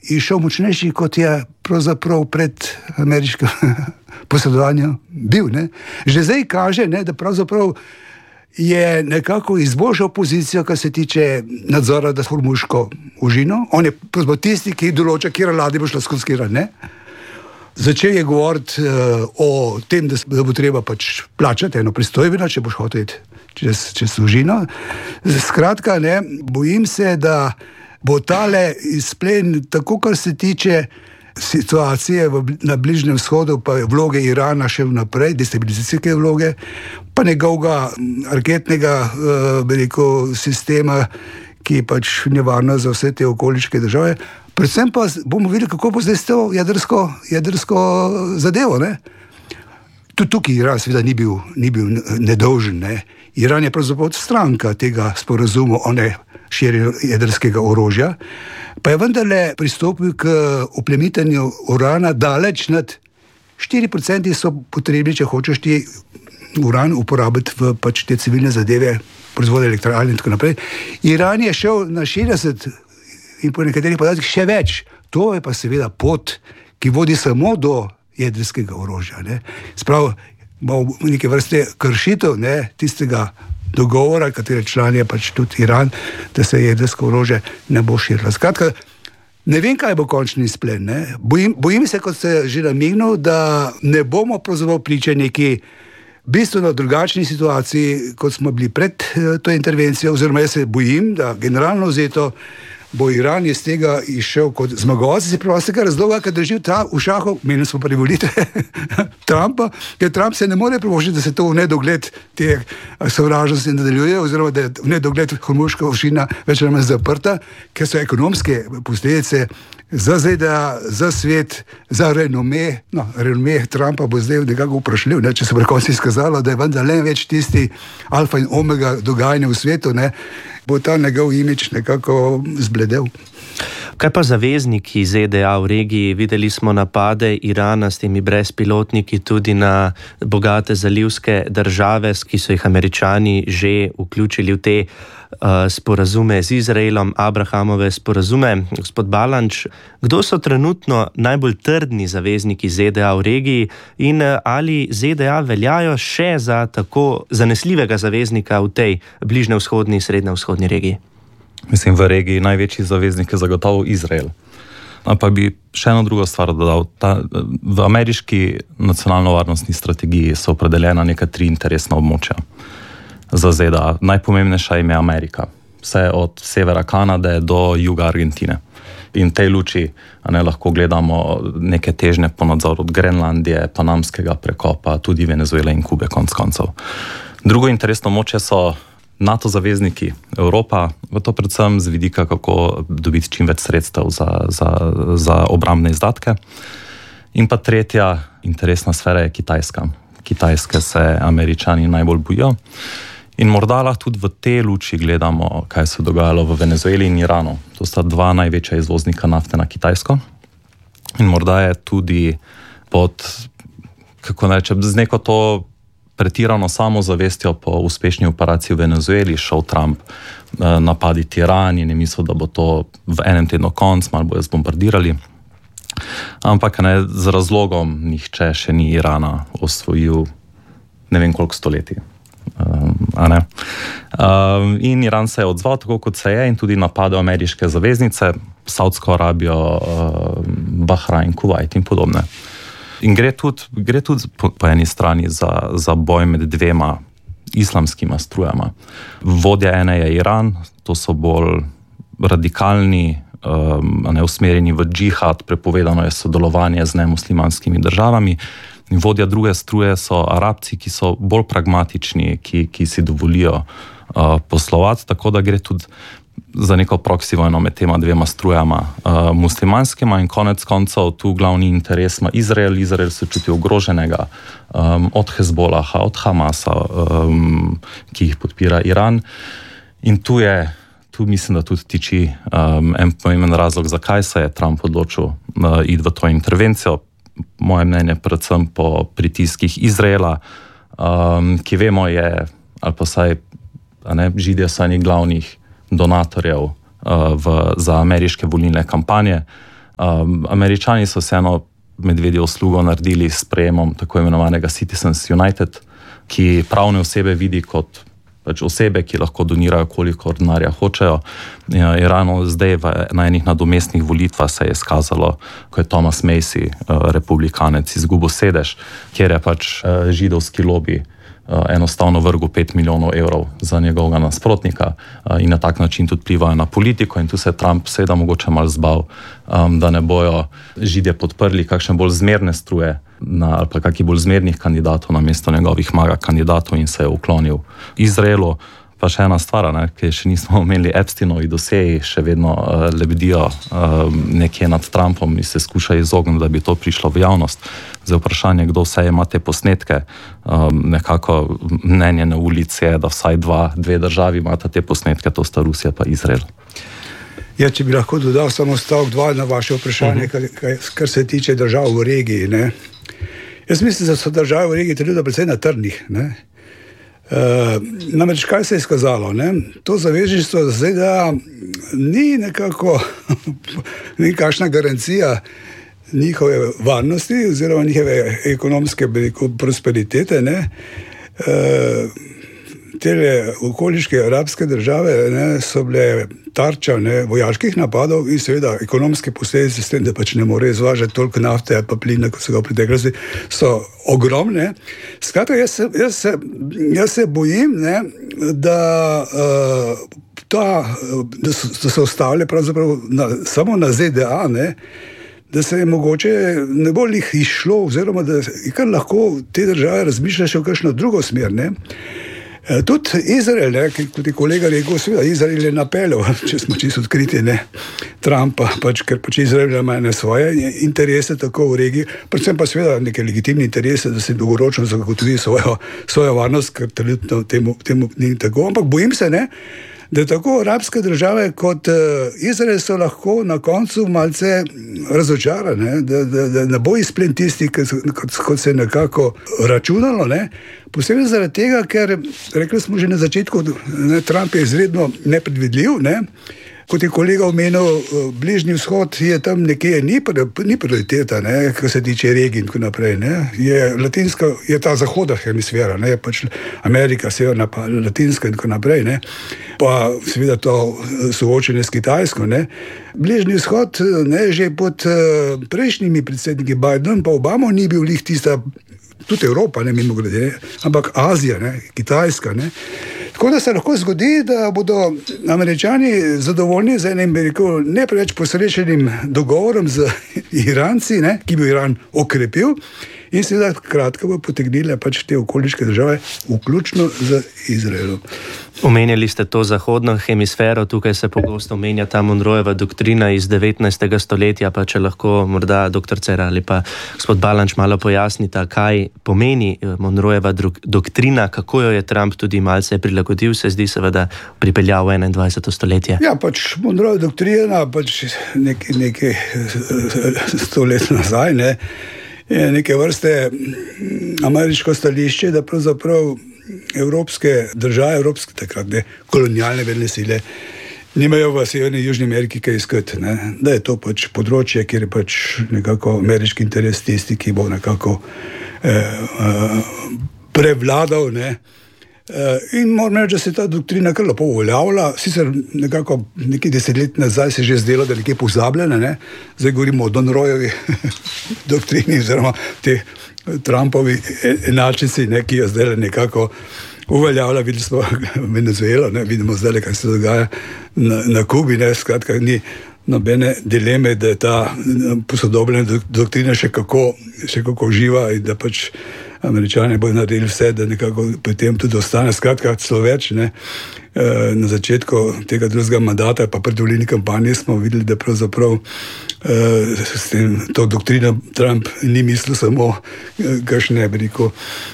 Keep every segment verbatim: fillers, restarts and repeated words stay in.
išel močnejši, kot je pravzaprav pred ameriškim posredovanjem bil. Ne? Že zdaj kaže, ne, da pravzaprav je nekako izboljšal pozicijo, kar se tiče nadzora nad Hormuško užino. On je pravzaprav tisti, ki določa, kjer ladja bo šla skozi kjer ne. Začel je govoriti uh, o tem, da, da bo treba pač plačati eno pristojbino, če boš hotel iti čez, čez užino. Skratka, ne, bojim se, da bo tale izplen, tako kar se tiče situacije v, na Bližnjem vzhodu, pa vloge Irana še vnaprej, destabilizacijske vloge, pa njegovega raketnega uh, rekel, sistema, ki je pač nevarno za vse te okoliške države. Predvsem pa bomo videli, kako bo zdaj s to jedrsko, jedrsko zadevo. Ne? Tudi tukaj Iran seveda ni bil, ni bil nedolžen. Ne? Iran je pravzaprav stranka tega sporazuma o ne širjenju jedrskega orožja, pa je vendarle pristopil k oplemitenju urana daleč nad štiri procente so potrebni, če hočeš ti uran uporabiti v pač te civilne zadeve, proizvode elektrarne in tako naprej. Iran je šel na šestdeset in po nekaterih podatkih še več. To je pa seveda pot, ki vodi samo do jedrskega orožja. Ne. Sprav, malo neke vrste kršitev ne, tistega dogovora, katere član je pač tudi Iran, da se jedrsko orožje ne bo širilo. Skratka, ne vem, kaj bo končni izplen. Ne. Bojim, bojim se, kot ste že namignil, da ne bomo pravzaprav priče neki bistveno drugačni situaciji, kot smo bili pred to intervencijo, oziroma jaz se bojim, da generalno vzeto bo Iran iz tega išel kot zmagovalec iz prostega razloga, ker drži ta v šahu, menili smo pri volitve Trumpa, ker Trump se ne more privoščiti, da se to v nedogled te sovražnosti nadaljuje, oziroma da je v nedogled Hormuška užina več ali manj zaprta, ker so ekonomske posledice za Z D A, za svet, za renome, no, renome Trumpa bo zdaj nekako vprašljiv, ne, če se bo na koncu izkazalo, da je vendar le več tisti alfa in omega dogajanja v svetu, ne, bo ta njegov imič nekako zbledel. Kaj pa zavezniki Z D A v regiji? Videli smo napade Irana s temi brezpilotniki tudi na bogate zalivske države, ki so jih Američani že vključili v te uh, sporazume z Izraelom, Abrahamove sporazume. Gospod Balanč, kdo so trenutno najbolj trdni zavezniki Z D A v regiji in uh, ali Z D A veljajo še za tako zanesljivega zaveznika v tej bližnjevzhodni in srednjevzhodni regiji? Mislim, v regiji največji zaveznik je zagotovo Izrael. Pa bi še eno drugo stvar dodal. Ta, v ameriški nacionalno-varnostni strategiji so opredeljena neka tri interesna območja za Z D A. Najpomembnejša im je Amerika. Vse od severa Kanade do juga Argentine. In tej luči ne, lahko gledamo neke težnje po nadzoru od Grenlandije, Panamskega prekopa, tudi Venezuele in Kube konc koncev. Drugo interesno območje so NATO zavezniki, Evropa, v to predvsem z vidika, kako dobiti čim več sredstev za, za, za obrambne izdatke. In pa tretja interesna sfera je Kitajska. Kitajske se Američani najbolj bojijo. In morda lahko tudi v tej luči gledamo, kaj se je dogajalo v Venezueli in Iranu. To sta dva največja izvoznika nafte na Kitajsko. In morda je tudi pod, kako rečem, z neko to pretirano samozavestjo po uspešni operaciji v Venezueli šel Trump eh, napaditi Iran in je mislil, da bo to v enem tednu konc, malo bojo zbombardirali. Ampak ne, z razlogom nihče še ni Irana osvojil ne vem koliko stoletij. Um, a ne? Um, in Iran se je odzval tako, kot se je in tudi napadel ameriške zaveznice, Saudsko Arabijo, um, Bahrajn, Kuvajt in podobne. In gre tudi, gre tudi po, po eni strani za, za boj med dvema islamskima strujama. Vodja ene je Iran, to so bolj radikalni, um, ne usmerjeni v džihad, prepovedano je sodelovanje z nemuslimanskimi državami. In vodja druge struje so Arabci, ki so bolj pragmatični, ki, ki si dovolijo uh, poslovati, tako da gre tudi za neko proksi vojno med tema dvema strujama uh, muslimanskima in konec koncev tu glavni interes ima Izrael. Izrael se čuti ogroženega um, od Hezbolaha, od Hamasa, um, ki jih podpira Iran. In tu je, tu mislim, da tudi tiči um, en pomemben razlog, zakaj se je Trump odločil uh, iti v to intervencijo. Moje mnenje predvsem po pritiskih Izraela, um, ki vemo je, ali pa saj, ne, Židje so eni glavnih donatorjev uh, v, za ameriške volilne kampanje. Um, Američani so vseeno medvedjo uslugo naredili s sprejemom tako imenovanega Citizens United, ki pravne osebe vidi kot pač osebe, ki lahko donirajo koliko denarja hočejo. Iranu zdaj v, na enih nadomestnih volitvah se je izkazalo, ko je Thomas Macy, republikanec, izgubil sedež, kjer je pač židovski lobi enostavno vrgu pet milijonov evrov za njegovega nasprotnika in na tak način tudi vplivajo na politiko in tu se je Trump seveda mogoče malo zbal, da ne bojo Židje podprli kakšne bolj zmerne struje na, ali pa kakih bolj zmernih kandidatov na mesto njegovih maga kandidatov in se je uklonil Izraelu. Pa še ena stvar, ne, ki še nismo omenili, Epsteinovi dosjeji še vedno uh, lebdijo uh, nekje nad Trumpom in se skuša izogniti, da bi to prišlo v javnost. Zdaj vprašanje, kdo vse ima te posnetke, um, nekako mnenje na ulici je, da vsaj dva, dve državi imata te posnetke, to sta Rusija pa Izrael. Ja, če bi lahko dodal samo stavek dva na vaše vprašanje, uh-huh. kar, kar se tiče držav v regiji. Ne? Jaz mislim, da so države v regiji trenutno predvsej na trnih, ne? Uh, namreč kaj se je izkazalo, ne? To zavezništvo z Z D A ni nekako nekakšna garancija njihove varnosti oziroma njihove ekonomske prosperitete, ne? Uh, Tele okoliške arabske države, ne, so bile tarča, ne, vojaških napadov in seveda ekonomske posledice s tem, da pač ne more izvažati toliko nafte ali pa plina, kot so ga v preteklosti, so ogromne. Skratka, jaz se, jaz se, jaz se bojim, ne, da, uh, ta, da, so, da se ostavlja pravzaprav na, samo na Z D A, ne, da se je mogoče ne bo lih išlo, oziroma da kar lahko te države razmišljajo še v kakšno drugo smer, ne. Tudi Izrael, ne, kot je kolega rekel, seveda Izrael je napeljal, če smo čisto odkriti, ne, Trumpa, pač, ker pač Izrael ima ne svoje interese tako v regiji, predvsem pa seveda neke legitimne interese, da se dolgoročno zagotovi svojo, svojo varnost, ker trenutno temu, temu ni tako, ampak bojim se, ne, da tako arabske države kot uh, Izrael so lahko na koncu malce razočarane, da, da, da ne bo izplen tisti, kot, kot se je nekako računalo, ne? Posebej zaradi tega, ker, rekli smo že na začetku, ne, Trump je izredno nepredvidljiv, ne? Kot je kolega omenil, Bližnji vzhod je tam nekje, ni, ni prioriteta, ne, kar se tiče regij in tako naprej. Ne. Je latinska, je ta zahoda hemisfera, ne, pač Amerika, severna, pa latinska in tako naprej. Ne. Pa seveda to soočenje s Kitajsko. Ne. Bližnji vzhod, ne, že pod prejšnjimi predsedniki Biden pa Obama ni bil lih tista, tudi Evropa, ne, mimo grede, ne, ampak Azija, ne, Kitajska, ne. Tako da se lahko zgodi, da bodo Američani zadovoljni z enim, rekel, ne preveč posrečenim dogovorom z Iranci, ne, ki bi Iran okrepil in seveda kratko bo potegnile pač te okoliške države, vključno z Izraelom. Omenjali ste to zahodno hemisfero, tukaj se pogosto omenja ta Monroeva doktrina iz devetnajstega stoletja, pa če lahko morda doktor Cerar ali pa gospod Balanč malo pojasnita, kaj pomeni Monroeva doktrina, kako jo je Trump tudi malce prilagodil, se zdi seveda pripeljal v enaindvajseto stoletje. Ja, pač Monroeva doktrina, pač nekaj, nekaj sto let nazaj, ne, je neke vrste ameriško stališče, da pravzaprav evropske države, evropske takrat ne, kolonialne velne sile nimajo v Severni in Južni Ameriki kaj iskati, ne, da je to pač področje, kjer je pač nekako ameriški interes tisti, ki bo nekako eh, eh, prevladal, ne. In moram reči, da se ta doktrina kar lepo uveljavlja, sicer nekako nekaj deset let nazaj se že zdelo, da je nekaj pozabljena, ne? Zdaj govorimo o Monroevi doktrini, oziroma te Trumpovi enačici, ne, ki jo zdaj nekako uveljavlja, videli smo Venezuelo, ne? Vidimo zdaj, kaj se dogaja na, na Kubi, ne? Skratka, ni nobene dileme, da je ta posodobljena doktrina še kako, še kako živa in da pač Američani bodo naredili vse, da nekako potem tudi ostane. Skratka, celo več, ne. Na začetku tega drugega mandata, pa predvolilni kampanji smo videli, da pravzaprav s tem, to doktrino Trump ni mislil samo kakšne, bi rekel,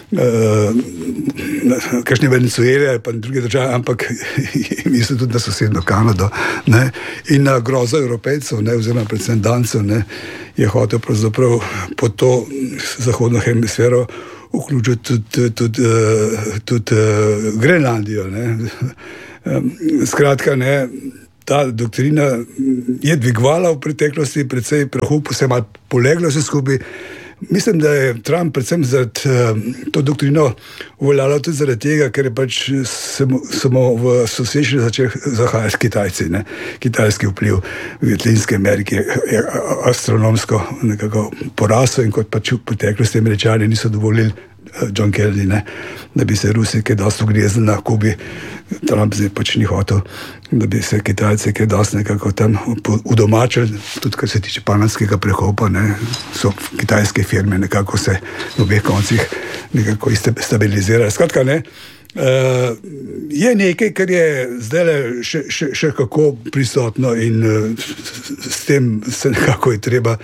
kakšne Venezuele ali pa druge države, ampak je mislil tudi na sosedno Kanado, ne, in na grozo Evropejcev, ne, oziroma predvsem Dancev, ne, je hotel pravzaprav pod to zahodno hemisfero vključiti tudi, tudi, tudi, tudi Grenlandijo, ne. Skratka, ne, ta doktrina je dvigovala v preteklosti, predvsej prahu, se je malo poleglo vse skupaj. Mislim, da je Trump predvsem za to doktrino uveljavljal tudi zaradi tega, ker je pač samo, samo v soseščini začel zahajati Kitajci. Ne? Kitajski vpliv v Latinske Amerike je astronomsko nekako porasel in kot pač v preteklosti Američani niso dovolili John Kennedy, ne? Da bi se Rusi kaj dosti ugriezli na Kubi. Trump zdaj pač ni hotel, da bi se Kitajci kaj dosti nekako tam udomačili, tudi kar se tiče panamskega prehopa, ne? So kitajske firme nekako se v obeh koncih nekako stabilizirali. Skratka, ne, uh, je nekaj, kar je zdaj še, še, še kako prisotno in uh, s tem se nekako je treba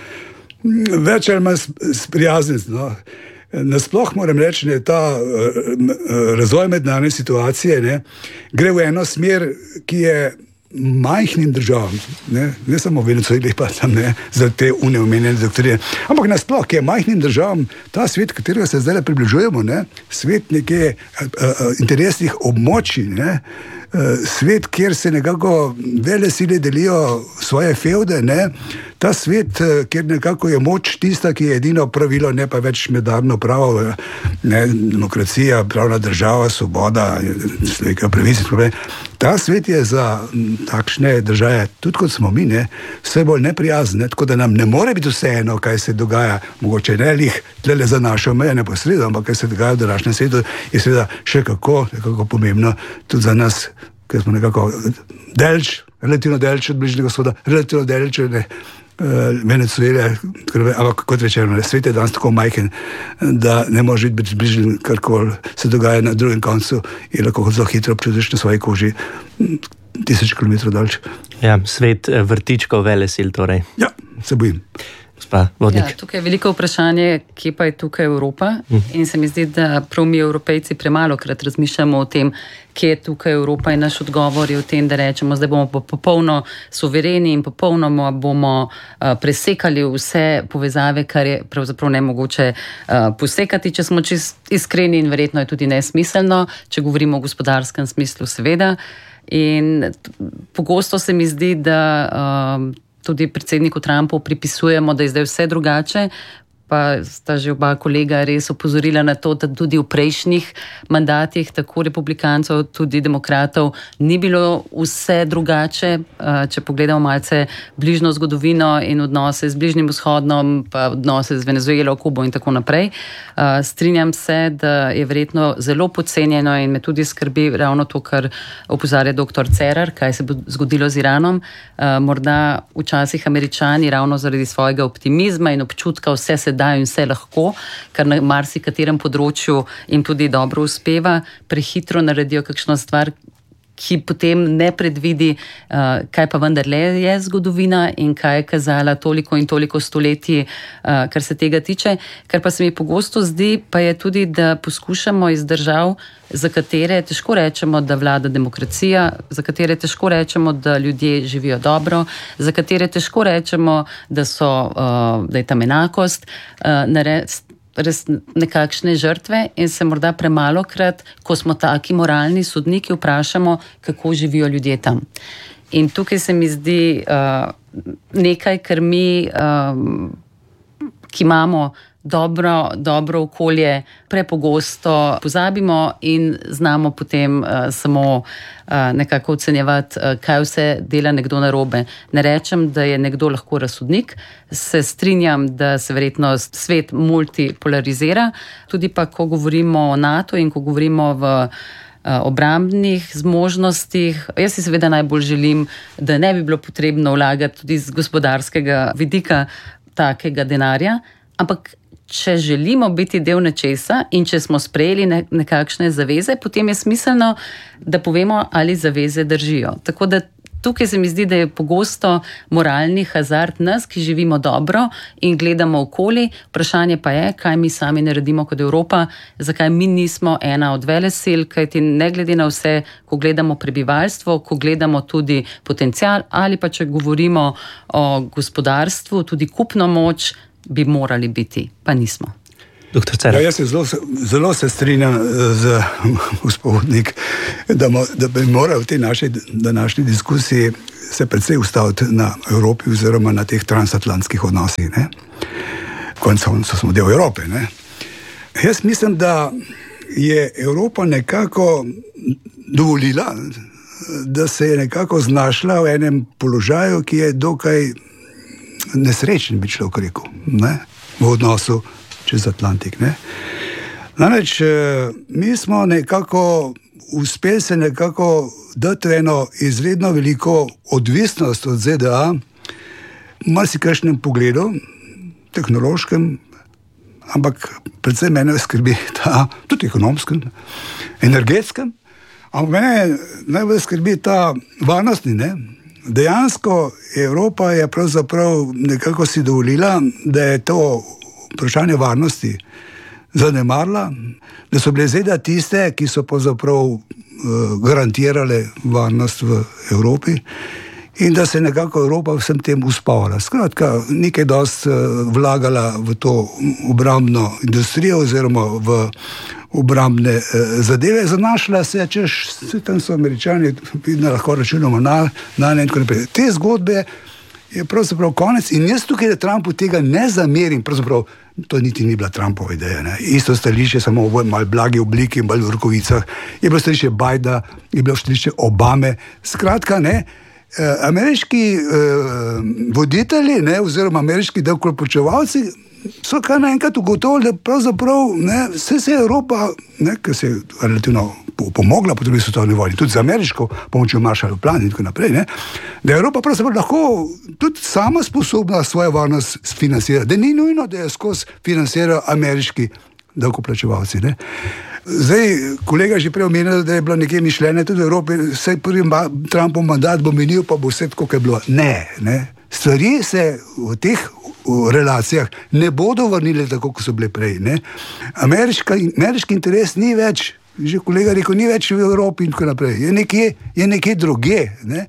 več ali manj sprijazniti, no. Nasploh moram reči, da je ta uh, razvoj mednarodne situacije, ne, gre v eno smer, ki je majhnim državam, ne, ne samo Venezueli, pa tam ne, za te uneomenjene doktrine, ampak nasploh, ki je majhnim državam, ta svet, katerega se zdaj približujemo, ne, svet nekaj uh, uh, interesnih območij, ne, uh, svet, kjer se nekako vele sile delijo svoje fevde, ne, ta svet, kjer nekako je moč tista, ki je edino pravilo, ne pa več mednarodno pravo, ne, demokracija, pravna država, svoboda, človekove pravice. Ta svet je za takšne države, tudi kot smo mi, ne, vse bolj neprijazen, ne, tako da nam ne more biti vseeno, kaj se dogaja, mogoče ne lih tlele za našo mejo neposredno, ampak kaj se dogaja v današnjem svetu, je seveda še kako, nekako pomembno tudi za nas, ker smo nekako delč, relativno delč od bližnjega vzhoda, relativno delč od Venezuele, ampak kot rečeno, svet je danes tako majhen, da ne može biti bližnji, karkoli se dogaja na drugem koncu in lahko zelo hitro občutiš na svoji koži tisoč kilometrov dalč. Ja, svet vrtičkov velesil torej. Ja, se bojim. Ja, tukaj je veliko vprašanje, kje pa je tukaj Evropa, uh-huh. In se mi zdi, da prav mi Evropejci premalokrat razmišljamo o tem, kje je tukaj Evropa, in naš odgovor je v tem, da rečemo, zdaj bomo popolno suvereni in popolnoma bomo uh, presekali vse povezave, kar je pravzaprav nemogoče uh, posekati, če smo čist iskreni, in verjetno je tudi nesmiselno, če govorimo o gospodarskem smislu, seveda. In pogosto se mi zdi, da uh, tudi predsedniku Trumpu pripisujemo, da je zdaj vse drugače, pa sta že oba kolega res opozorila na to, da tudi v prejšnjih mandatih, tako republikancev, tudi demokratov, ni bilo vse drugače, če pogledamo malce bližnjo zgodovino in odnose z Bližnjim vzhodom, pa odnose z Venezuelo, Kubo in tako naprej. Strinjam se, da je verjetno zelo podcenjeno in me tudi skrbi ravno to, kar opozarja doktor Cerar, kaj se bo zgodilo z Iranom. Morda včasih Američani ravno zaradi svojega optimizma in občutka vse se da in vse lahko, kar na marsikaterem področju jim tudi dobro uspeva, prehitro naredijo kakšno stvar, ki potem ne predvidi, uh, kaj pa vendarle je zgodovina in kaj je kazala toliko in toliko stoletij, uh, kar se tega tiče. Kar pa se mi pogosto zdi, pa je tudi, da poskušamo iz držav, za katere težko rečemo, da vlada demokracija, za katere težko rečemo, da ljudje živijo dobro, za katere težko rečemo, da, so, uh, da je tam enakost, uh, narediti res nekakšne žrtve in se morda premalokrat, ko smo taki moralni sodniki, vprašamo, kako živijo ljudje tam. In tukaj se mi zdi uh, nekaj, kar mi, um, ki imamo dobro, dobro okolje, prepogosto pozabimo in znamo potem uh, samo uh, nekako ocenjevati, uh, kaj vse dela nekdo narobe. Ne rečem, da je nekdo lahko razsodnik, se strinjam, da se verjetno svet multipolarizira, tudi pa, ko govorimo o NATO in ko govorimo v obrambnih zmožnostih. Jaz si seveda najbolj želim, da ne bi bilo potrebno vlagati tudi z gospodarskega vidika takega denarja, ampak če želimo biti del nečesa in če smo sprejeli nekakšne zaveze, potem je smiselno, da povemo, ali zaveze držijo. Tako da tukaj se mi zdi, da je pogosto moralni hazard nas, ki živimo dobro in gledamo okoli. Vprašanje pa je, kaj mi sami naredimo kot Evropa, zakaj mi nismo ena od velesil, kajti ne glede na vse, ko gledamo prebivalstvo, ko gledamo tudi potencial, ali pa če govorimo o gospodarstvu, tudi kupno moč, bi morali biti, pa nismo. doktor Cerar. Ja, jaz se zelo, zelo se strinjam z gospodnik, da, mo, da bi moral v tej naši današnji diskusiji se predvsej ustaviti na Evropi oziroma na teh transatlantskih odnosih. Ne? Konec koncev smo del Evrope. Ne? Jaz mislim, da je Evropa nekako dovolila, da se je nekako znašla v enem položaju, ki je dokaj nesrečen, bi človek rekel, ne? V odnosu čez Atlantik. Ne? Namreč, mi smo nekako uspeli se nekako dati eno izredno veliko odvisnost od Z D A, v marsikakšnem pogledu, tehnološkem, ampak predvsem mene skrbi ta, tudi ekonomskem, energetskem, ampak mene najbolj skrbi ta varnostni, ne? Dejansko Evropa je pravzaprav nekako si dovolila, da je to vprašanje varnosti zanemarila, da so bile Z D A tiste, ki so pravzaprav uh, garantirale varnost v Evropi in da se je nekako Evropa vsem tem uspavala. Skratka, nekaj dosti uh, vlagala v to obrambno industrijo oziroma v obrambne uh, zadeve, zanašala se, češ, tam so Američani, vidno lahko računamo na, na ne in tako naprej. Te zgodbe je pravzaprav konec in jaz tukaj, da Trumpu tega ne zamerim, pravzaprav to niti ni bila Trumpova ideja. Ne. Isto stališče, samo v malo blagi obliki, malo v rokovicah, je bilo stališče Bidena, je bilo stališče Obame. Skratka, ne, eh, ameriški eh, voditelji, ne, oziroma ameriški davkoplačevalci so kar naenkrat ugotovili, da pravzaprav ne, vse se je Evropa, ne, ki se je relativno pomogla po drugi svetovni vojni, tudi z ameriško pomočjo Marshallov plan in tako naprej, ne, da je Evropa pravzaprav lahko tudi sama sposobna svojo varnost financirati, da ni nujno, da je skozi financirajo ameriški davkoplačevalci. Ne. Zdaj, kolega že prej omenil, da je bilo nekje mišljenje tudi v Evropi, vse prvi Trumpov mandat bo minil, pa bo vse tako, kot je bilo. Ne, ne. Stvari se v teh v relacijah ne bodo vrnile tako, kot so bile prej. Ne. Ameriška, ameriški interes ni več, že kolega rekel, ni več v Evropi in tako naprej. Je nekje, je nekje druge. Ne.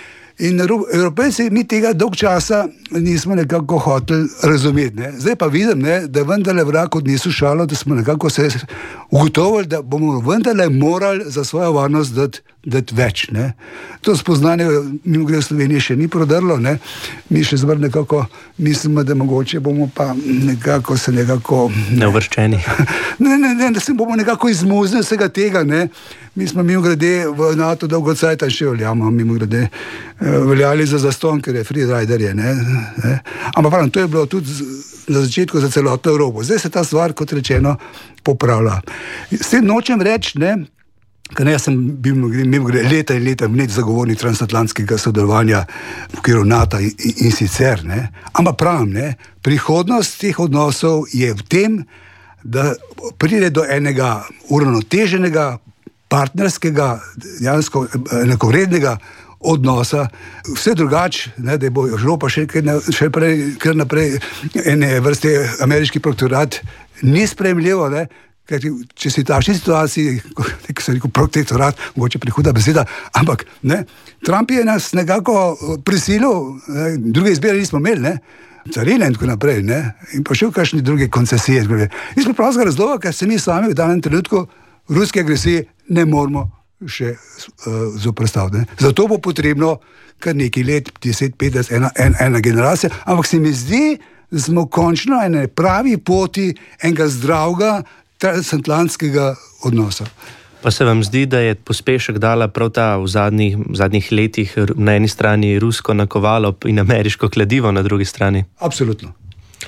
In Evropejci mi tega dolg časa nismo nekako hoteli razumeti. Ne. Zdaj pa vidim, ne, da je vendarle vrag odnesel šalo, da smo nekako se ugotovili, da bomo vendarle morali za svojo varnost dati, dati več. Ne. To spoznanje mimo gre v Sloveniji še ni prodrlo. Ne. Mi še zmer nekako mislimo, da mogoče bomo pa nekako se nekako... Ne. Neuvrščeni. Ne, ne, ne, da se bomo nekako izmuznili vsega tega. Ne. Mi smo mimo grede v NATO dolgo cajta še veljamo, mimo grede veljali za zaston, ker je freeriderje. Ne, ne. Ampak pravim, to je bilo tudi na začetku za celotno Evropo. Zdaj se ta stvar, kot rečeno, popravlja. S tem nočem reči, ne, ker ne, jaz sem bil mimo grede leta in leta vnet zagovornik transatlantskega sodelovanja v okviru NATO in, in, in sicer, ne. Ampak pravim, ne, prihodnost teh odnosov je v tem, da pride do enega uravnoteženega partnerskega, dejansko enakovrednega odnosa, vse drugače, ne, da bo Evropa še, še prej, kar naprej ene vrste ameriški protektorat, ni sprejemljivo, ne, ker če si v takšni situaciji, kot se rekel protektorat, mogoče prihuda beseda, ampak ne, Trump je nas nekako prisilil, ne, druge izbire nismo imeli, ne, carine in tako naprej, ne, in pa še v kakšni druge koncesije. Iz preprostega razloga, ker se mi sami v danem trenutku ruske agresije ne moramo še uh, zoperstaviti. Zato bo potrebno kar nekaj let, deset, petdeset, ena, en, ena generacija, ampak se mi zdi, da smo končno ene pravi poti enega zdravega transatlantskega odnosa. Pa se vam zdi, da je pospešek dala prav ta v zadnjih, v zadnjih letih na eni strani rusko nakovalo in ameriško kladivo na drugi strani? Absolutno.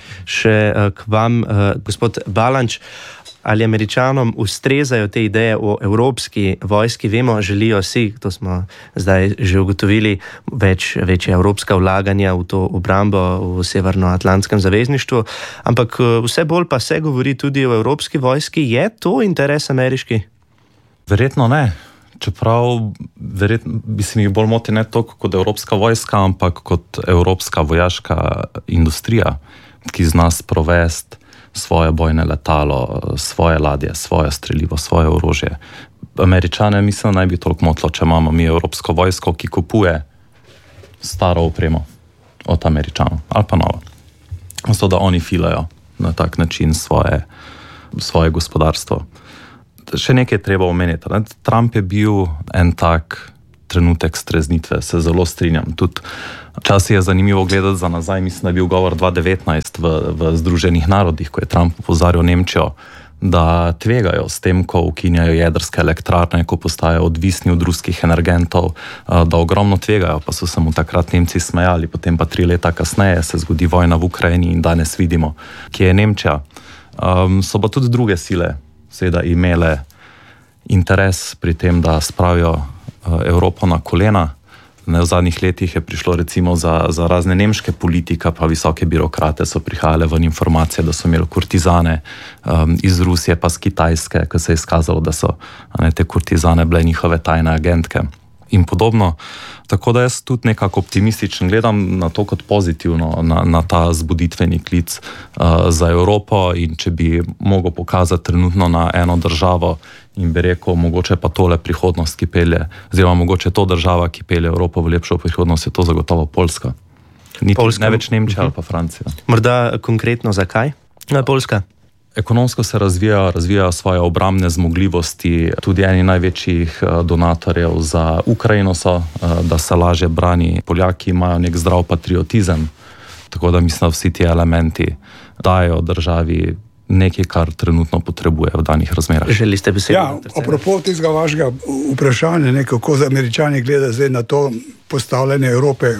Še uh, k vam, uh, gospod Balanč, ali Američanom ustrezajo te ideje o evropski vojski? Vemo, želijo si, to smo zdaj že ugotovili, več, večje evropska vlaganja v to obrambo v Severnoatlantskem zavezništvu, ampak vse bolj pa se govori tudi o evropski vojski. Je to interes ameriški? Verjetno ne. Čeprav verjetno bi se mi bolj moti ne toliko kot evropska vojska, ampak kot evropska vojaška industrija, ki zna sprovesti svoje bojne letalo, svoje ladje, svoje streljivo, svoje orožje. Američane mislim, naj bi toliko motlo, če imamo mi evropsko vojsko, ki kupuje staro opremo od Američanov, ali pa novo. Zato, da oni filajo na tak način svoje svoje gospodarstvo. Še nekaj je treba omeniti. Ne? Trump je bil en tak trenutek streznitve, se zelo strinjam. Tudi čas je zanimivo gledati za nazaj, mislim, da je bil govor dva tisoč devetnajst v, v Združenih narodih, ko je Trump opozarjal Nemčijo, da tvegajo s tem, ko ukinjajo jedrske elektrarne, ko postajajo odvisni od ruskih energentov, da ogromno tvegajo, pa so se mu takrat Nemci smejali, potem pa tri leta kasneje se zgodi vojna v Ukrajini in danes vidimo, kje je Nemčija. Um, so pa tudi druge sile seveda imele interes pri tem, da spravijo Evropo na kolena. Ne, v zadnjih letih je prišlo recimo za, za razne nemške politike, pa visoke birokrate so prihajale ven informacije, da so imeli kurtizane um, iz Rusije, pa z Kitajske, ko se je izkazalo, da so ne, te kurtizane bile njihove tajne agentke in podobno. Tako da jaz tudi nekako optimističen gledam na to kot pozitivno, na, na ta zbuditveni klic uh, za Evropo, in če bi mogel pokazati trenutno na eno državo in bi rekel, mogoče pa tole prihodnost, ki pelje, oziroma mogoče to država, ki pelje Evropo v lepšo prihodnost, je to zagotovo Poljska. Niti Poljska. Ne več Nemčija uh-huh. ali pa Francija. Morda konkretno zakaj? No, Poljska. Ekonomsko se razvijajo, razvijajo svoje obrambne zmogljivosti, tudi eni največjih donatorjev za Ukrajino so, da se lažje brani. Poljaki imajo nek zdrav patriotizem, tako da mislim, da vsi ti elementi dajo državi nekaj, kar trenutno potrebuje v danih razmerah. Želi ste besedo? Ja, apropo tega vašega vprašanja, ne, kako Američani gledajo zdaj na to postavljanje Evrope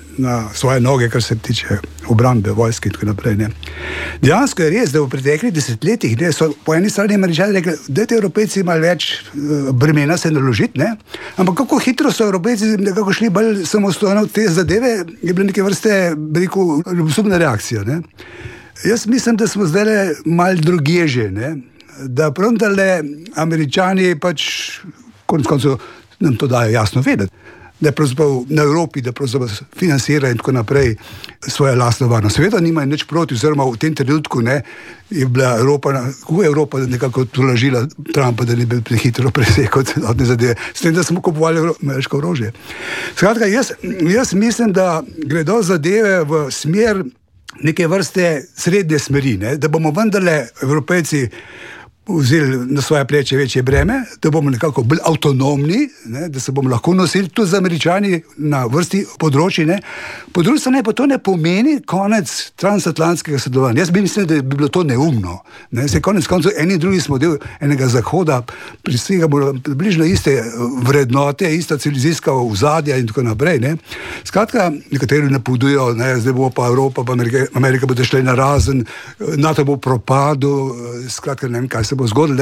na svoje noge, kar se tiče obrambe, vojske in tako naprej. Ne. Dejansko je res, da v preteklih desetletjih ne, so po eni strani Američani rekli, da te Evropejci malo več bremena se naložiti, ne. Ampak kako hitro so Evropejci nekako šli bolj samostojno v te zadeve, je bila neke vrste, bi rekel, ljubosumna reakcija. Ne. Jaz mislim, da smo zdaj malo drugje že, ne. Da pravdale Američani pač konec koncev nam to dajo jasno vedeti, da je pravzaprav na Evropi, da pravzaprav financira in tako naprej svoje lastno varnost. Seveda nimajo nič proti, oziroma v tem trenutku ne, je bila Evropa, kako je Evropa nekako tolažila Trumpa, da ne bi prehitro presekal celotne zadeve, s tem, da smo kupovali ameriško orožje. Skratka, jaz, jaz mislim, da gredo zadeve v smer neke vrste srednje smeri, ne, da bomo vendarle Evropejci vzeli na svoje pleče večje breme, da bomo nekako bolj avtonomni, ne, da se bomo lahko nosili tudi z Američani na vrsti področji. Ne. Po drugi strani pa to ne pomeni konec transatlantskega sodelovanja. Jaz bi mislim, da bi bilo to neumno. Ne. Se konec koncev eni in drugi smo del enega zahoda, prisegamo približno iste vrednote, ista civilizacijska ozadja in tako naprej. Ne. Skratka, nekateri napovedujejo, ne, zdaj bo pa Evropa, pa Amerika, Amerika bo šla na razen, NATO bo propadel, skratka ne vem, kaj se bo zgodilo.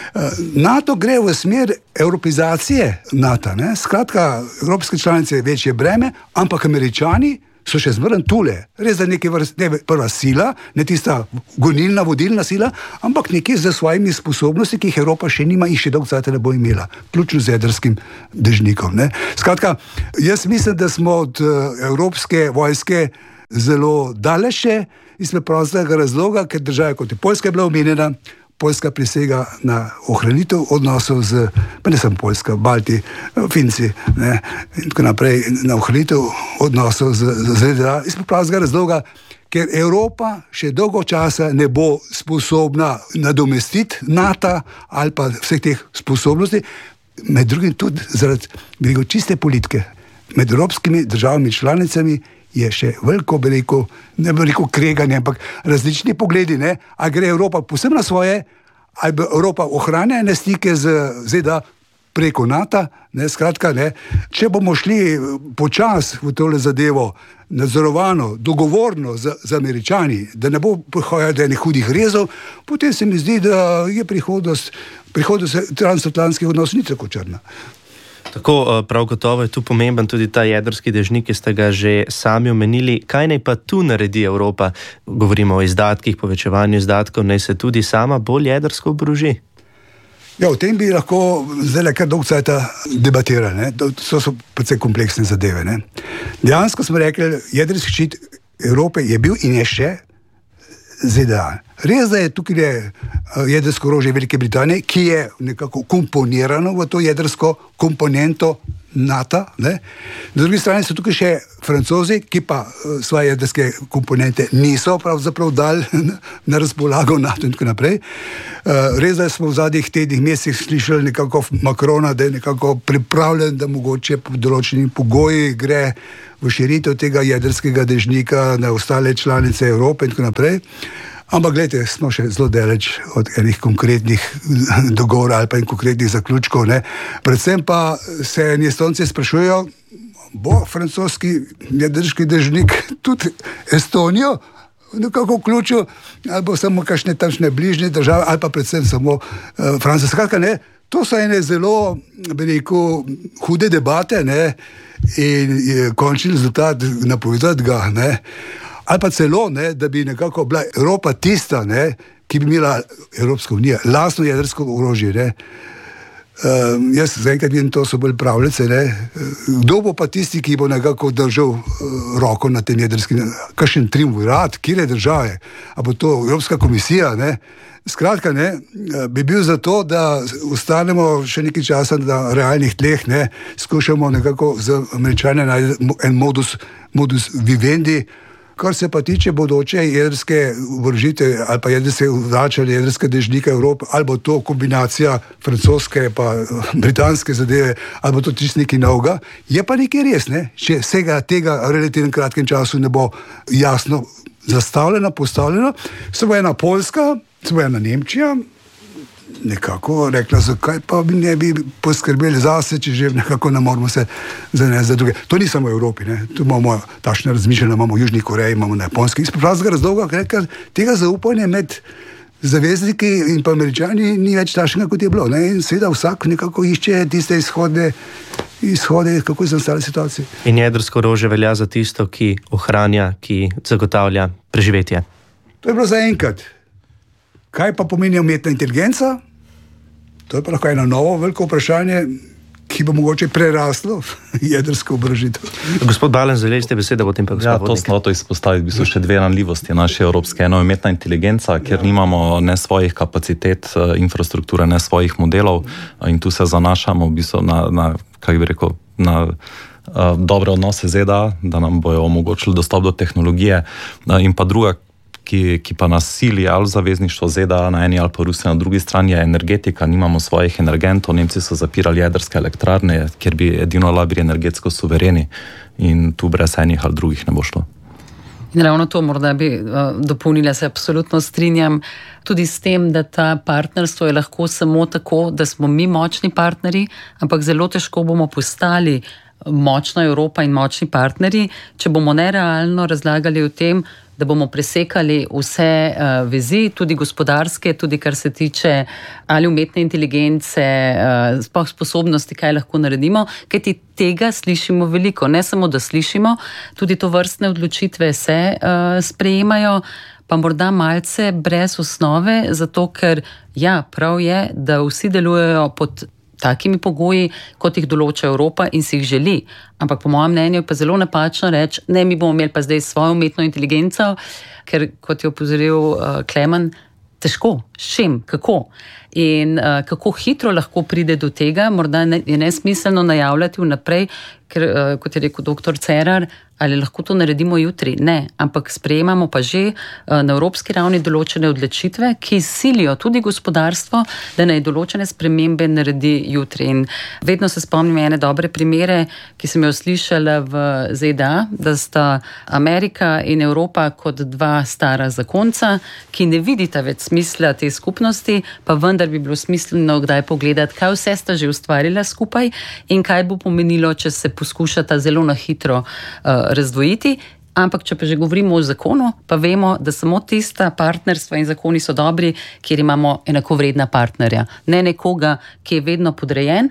NATO gre v smer evropeizacije NATO. Ne? Skratka, evropske članice je večje breme, ampak Američani so še zmrn tule. Res da nekaj vrst, ne prva sila, ne tista gonilna, vodilna sila, ampak nekaj za svojimi sposobnosti, ki jih Evropa še nima in še dolgo časa ne bo imela, vključno z jedrskim dežnikom. Ne? Skratka, jaz mislim, da smo od evropske vojske zelo daleče iz preprostega razloga, ker država kot je Poljska je bila omenjena, Poljska prisega na ohranitev odnosov z, pa ne samo Poljska, Balti, Finci, ne, in tako naprej, na ohranitev odnosov z, z Z D A, iz preprostega razloga, ker Evropa še dolgo časa ne bo sposobna nadomestiti NATO ali pa vseh teh sposobnosti, med drugim tudi zaradi veliko čiste politike. Med evropskimi državami članicami je še veliko, bi rekel, ne bi rekel kreganje, ampak različni pogledi, ne, a gre Evropa posebno na svoje, ali bi Evropa ohranjene stike z Z D A preko NATO, ne, skratka, ne, če bomo šli počas v tole zadevo, nadzorovano, dogovorno z, z Američani, da ne bo prihajalo do enih hudih rezov, potem se mi zdi, da je prihodnost, prihodnost transatlantskih odnosov ni tako črna. Tako, prav gotovo je tu pomemben tudi ta jedrski dežnik, ki ste ga že sami omenili. Kaj naj pa tu naredi Evropa? Govorimo o izdatkih, povečevanju izdatkov, naj se tudi sama bolj jedrsko oboroži? Ja, o tem bi lahko zdaj kar dolgo časa debatirali. Ne? To so precej kompleksne zadeve. Ne? Dejansko smo rekli, jedrski ščit Evrope je bil in je še Z D A. Res, da je tukaj je jedrsko orožje Velike Britanije, ki je nekako komponirano v to jedrsko komponento NATO. Ne? Na drugi strani so tukaj še Francozi, ki pa svoje jedrske komponente niso pravzaprav dali na razpolago NATO in tako naprej. Res, da smo v zadnjih tednih mesecih slišali nekako Macrona, da je nekako pripravljen, da mogoče pod določenimi pogoji gre v širitev tega jedrskega dežnika na ostale članice Evrope in tako naprej. Ampak gledajte, smo še zelo daleč od enih konkretnih dogovorov ali pa in konkretnih zaključkov. Ne. Predvsem pa se Estonci sprašujejo, bo francoski jedrski dežnik tudi Estonijo nekako vključil, ali bo samo kakšne tamšne bližnje države, ali pa predvsem samo uh, Francija. Skratka, ne, to so ene zelo, bi rekel, hude debate, ne, in je končni rezultat napovedati ga, ne. Ali pa celo, ne, da bi nekako bila Evropa tista, ne, ki bi imela Evropska unija, lastno jedrsko orožje. Ne. Uh, jaz zaenkrat vidim, to so bolj pravljice. Ne. Kdo bo pa tisti, ki bo nekako držal uh, roko na tem jedrskim, kakšen triumvirat, kire države, a bo to Evropska komisija, ne. Skratka, ne, bi bil za to, da ostanemo še nekaj časa na realnih tleh, ne, skušamo nekako z Američane najti en modus, modus vivendi. Kar se pa tiče bodoče jedrske oborožitve ali pa jedrske vračanja jedrske dežnika Evrope, ali bo to kombinacija francoske pa britanske zadeve, ali bo to čisto nekaj novega, je pa nekaj res, ne? Če vsega tega v relativno kratkem času ne bo jasno zastavljeno, postavljeno, se bo ena Poljska, se bo ena Nemčija nekako rekla, zakaj pa bi ne bi poskrbeli zase, če že nekako ne moramo se zanesti za druge. To ni samo v Evropi, ne. Tu imamo takšne razmišljanja, imamo v Južni Koreji, imamo na Japonski. Iz pravzaprav razloga, ker tega zaupanja med zavezniki in pa Američani ni več takšnega, kot je bilo. Ne. In seveda vsak nekako išče tiste izhodne, izhode, kako je nastala situacija. In jedrsko orožje velja za tisto, ki ohranja, ki zagotavlja preživetje. To je bilo za enkrat. Kaj pa pomeni umetna inteligenca? To je pa lahko eno novo veliko vprašanje, ki bo mogoče preraslo jedrsko oborožitev. Gospod Balen, želeli ste besedo, potem pa gospod Ja, Vodnik. to smo to izpostavili, v bistvu še dve ranljivosti naše evropske. Eno je umetna inteligenca, ker nimamo ne svojih kapacitet, infrastrukture, ne svojih modelov in tu se zanašamo v bistvu na, na kaj bi rekel, na uh, dobre odnose Z D A, da nam bojo omogočili dostop do tehnologije uh, in pa druga, Ki, ki pa nas sili ali zavezništvo Z D A na eni ali pa Rusija na drugi strani, je energetika, nimamo svojih energentov, Nemci so zapirali jedrske elektrarne, kjer bi edino labili energetsko suvereni in tu brez enih ali drugih ne bo šlo. In ravno to morda bi uh, dopolnila, se absolutno strinjam tudi s tem, da ta partnerstvo je lahko samo tako, da smo mi močni partnerji, ampak zelo težko bomo postali močna Evropa in močni partnerji, če bomo nerealno razlagali o tem, da bomo presekali vse uh, vezi, tudi gospodarske, tudi kar se tiče ali umetne inteligence, uh, sploh sposobnosti, kaj lahko naredimo, kajti tega slišimo veliko. Ne samo, da slišimo, tudi to vrstne odločitve se uh, sprejemajo, pa morda malce brez osnove, zato ker ja, prav je, da vsi delujejo pod takimi pogoji, kot jih določa Evropa in si jih želi. Ampak po mojem mnenju je pa zelo napačno reči, ne, mi bomo imeli pa zdaj svojo umetno inteligenco, ker kot je opozoril uh, Klemen, težko, s čim, kako. In uh, kako hitro lahko pride do tega, morda ne, je nesmiselno najavljati vnaprej, ker, uh, kot je rekel doktor Cerar, ali lahko to naredimo jutri? Ne, ampak sprejemamo pa že uh, na evropski ravni določene odločitve, ki silijo tudi gospodarstvo, da naj določene spremembe naredi jutri. In vedno se spomnim ene dobre primere, ki sem jo slišala v Z D A, da sta Amerika in Evropa kot dva stara zakonca, ki ne vidita več smisla te skupnosti, pa vendar bi bilo smiselno kdaj pogledati, kaj vse sta že ustvarila skupaj in kaj bo pomenilo, če se poskušata zelo na hitro uh, razdvojiti. Ampak, če pa že govorimo o zakonu, pa vemo, da samo tista partnerstva in zakoni so dobri, kjer imamo enakovredna partnerja. Ne nekoga, ki je vedno podrejen.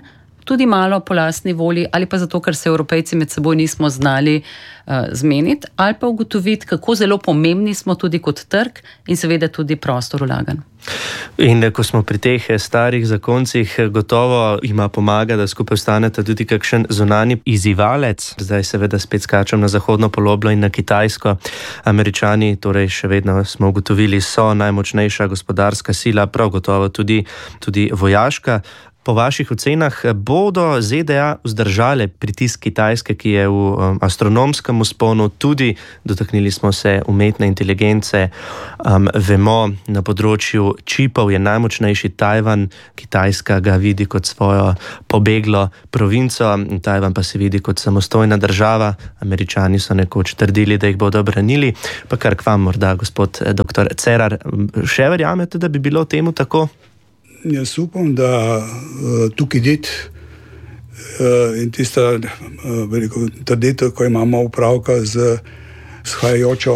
tudi malo po lastni volji, ali pa zato, ker se Evropejci med seboj nismo znali uh, zmeniti, ali pa ugotoviti, kako zelo pomembni smo tudi kot trg in seveda tudi prostor vlaganj. In ko smo pri teh starih zakoncih, gotovo ima pomaga, da skupaj ostanete tudi kakšen zunanji izzivalec. Zdaj seveda spet skačem na zahodno poloblo in na Kitajsko. Američani, torej še vedno smo ugotovili, so najmočnejša gospodarska sila, prav gotovo tudi, tudi vojaška. Po vaših ocenah bodo Z D A vzdržale pritisk Kitajske, ki je v astronomskem vzponu, tudi dotaknili smo se umetne inteligence. Um, vemo, na področju čipov je najmočnejši Tajvan, Kitajska ga vidi kot svojo pobeglo provinco, Tajvan pa se vidi kot samostojna država. Američani so nekoč trdili, da jih bodo branili. Pa kar k vam morda, gospod doktor Cerar, še verjamete, da bi bilo temu tako? Jaz upam, da uh, tukaj dit uh, in tista uh, veliko trditev, ko imamo upravka z shajajočo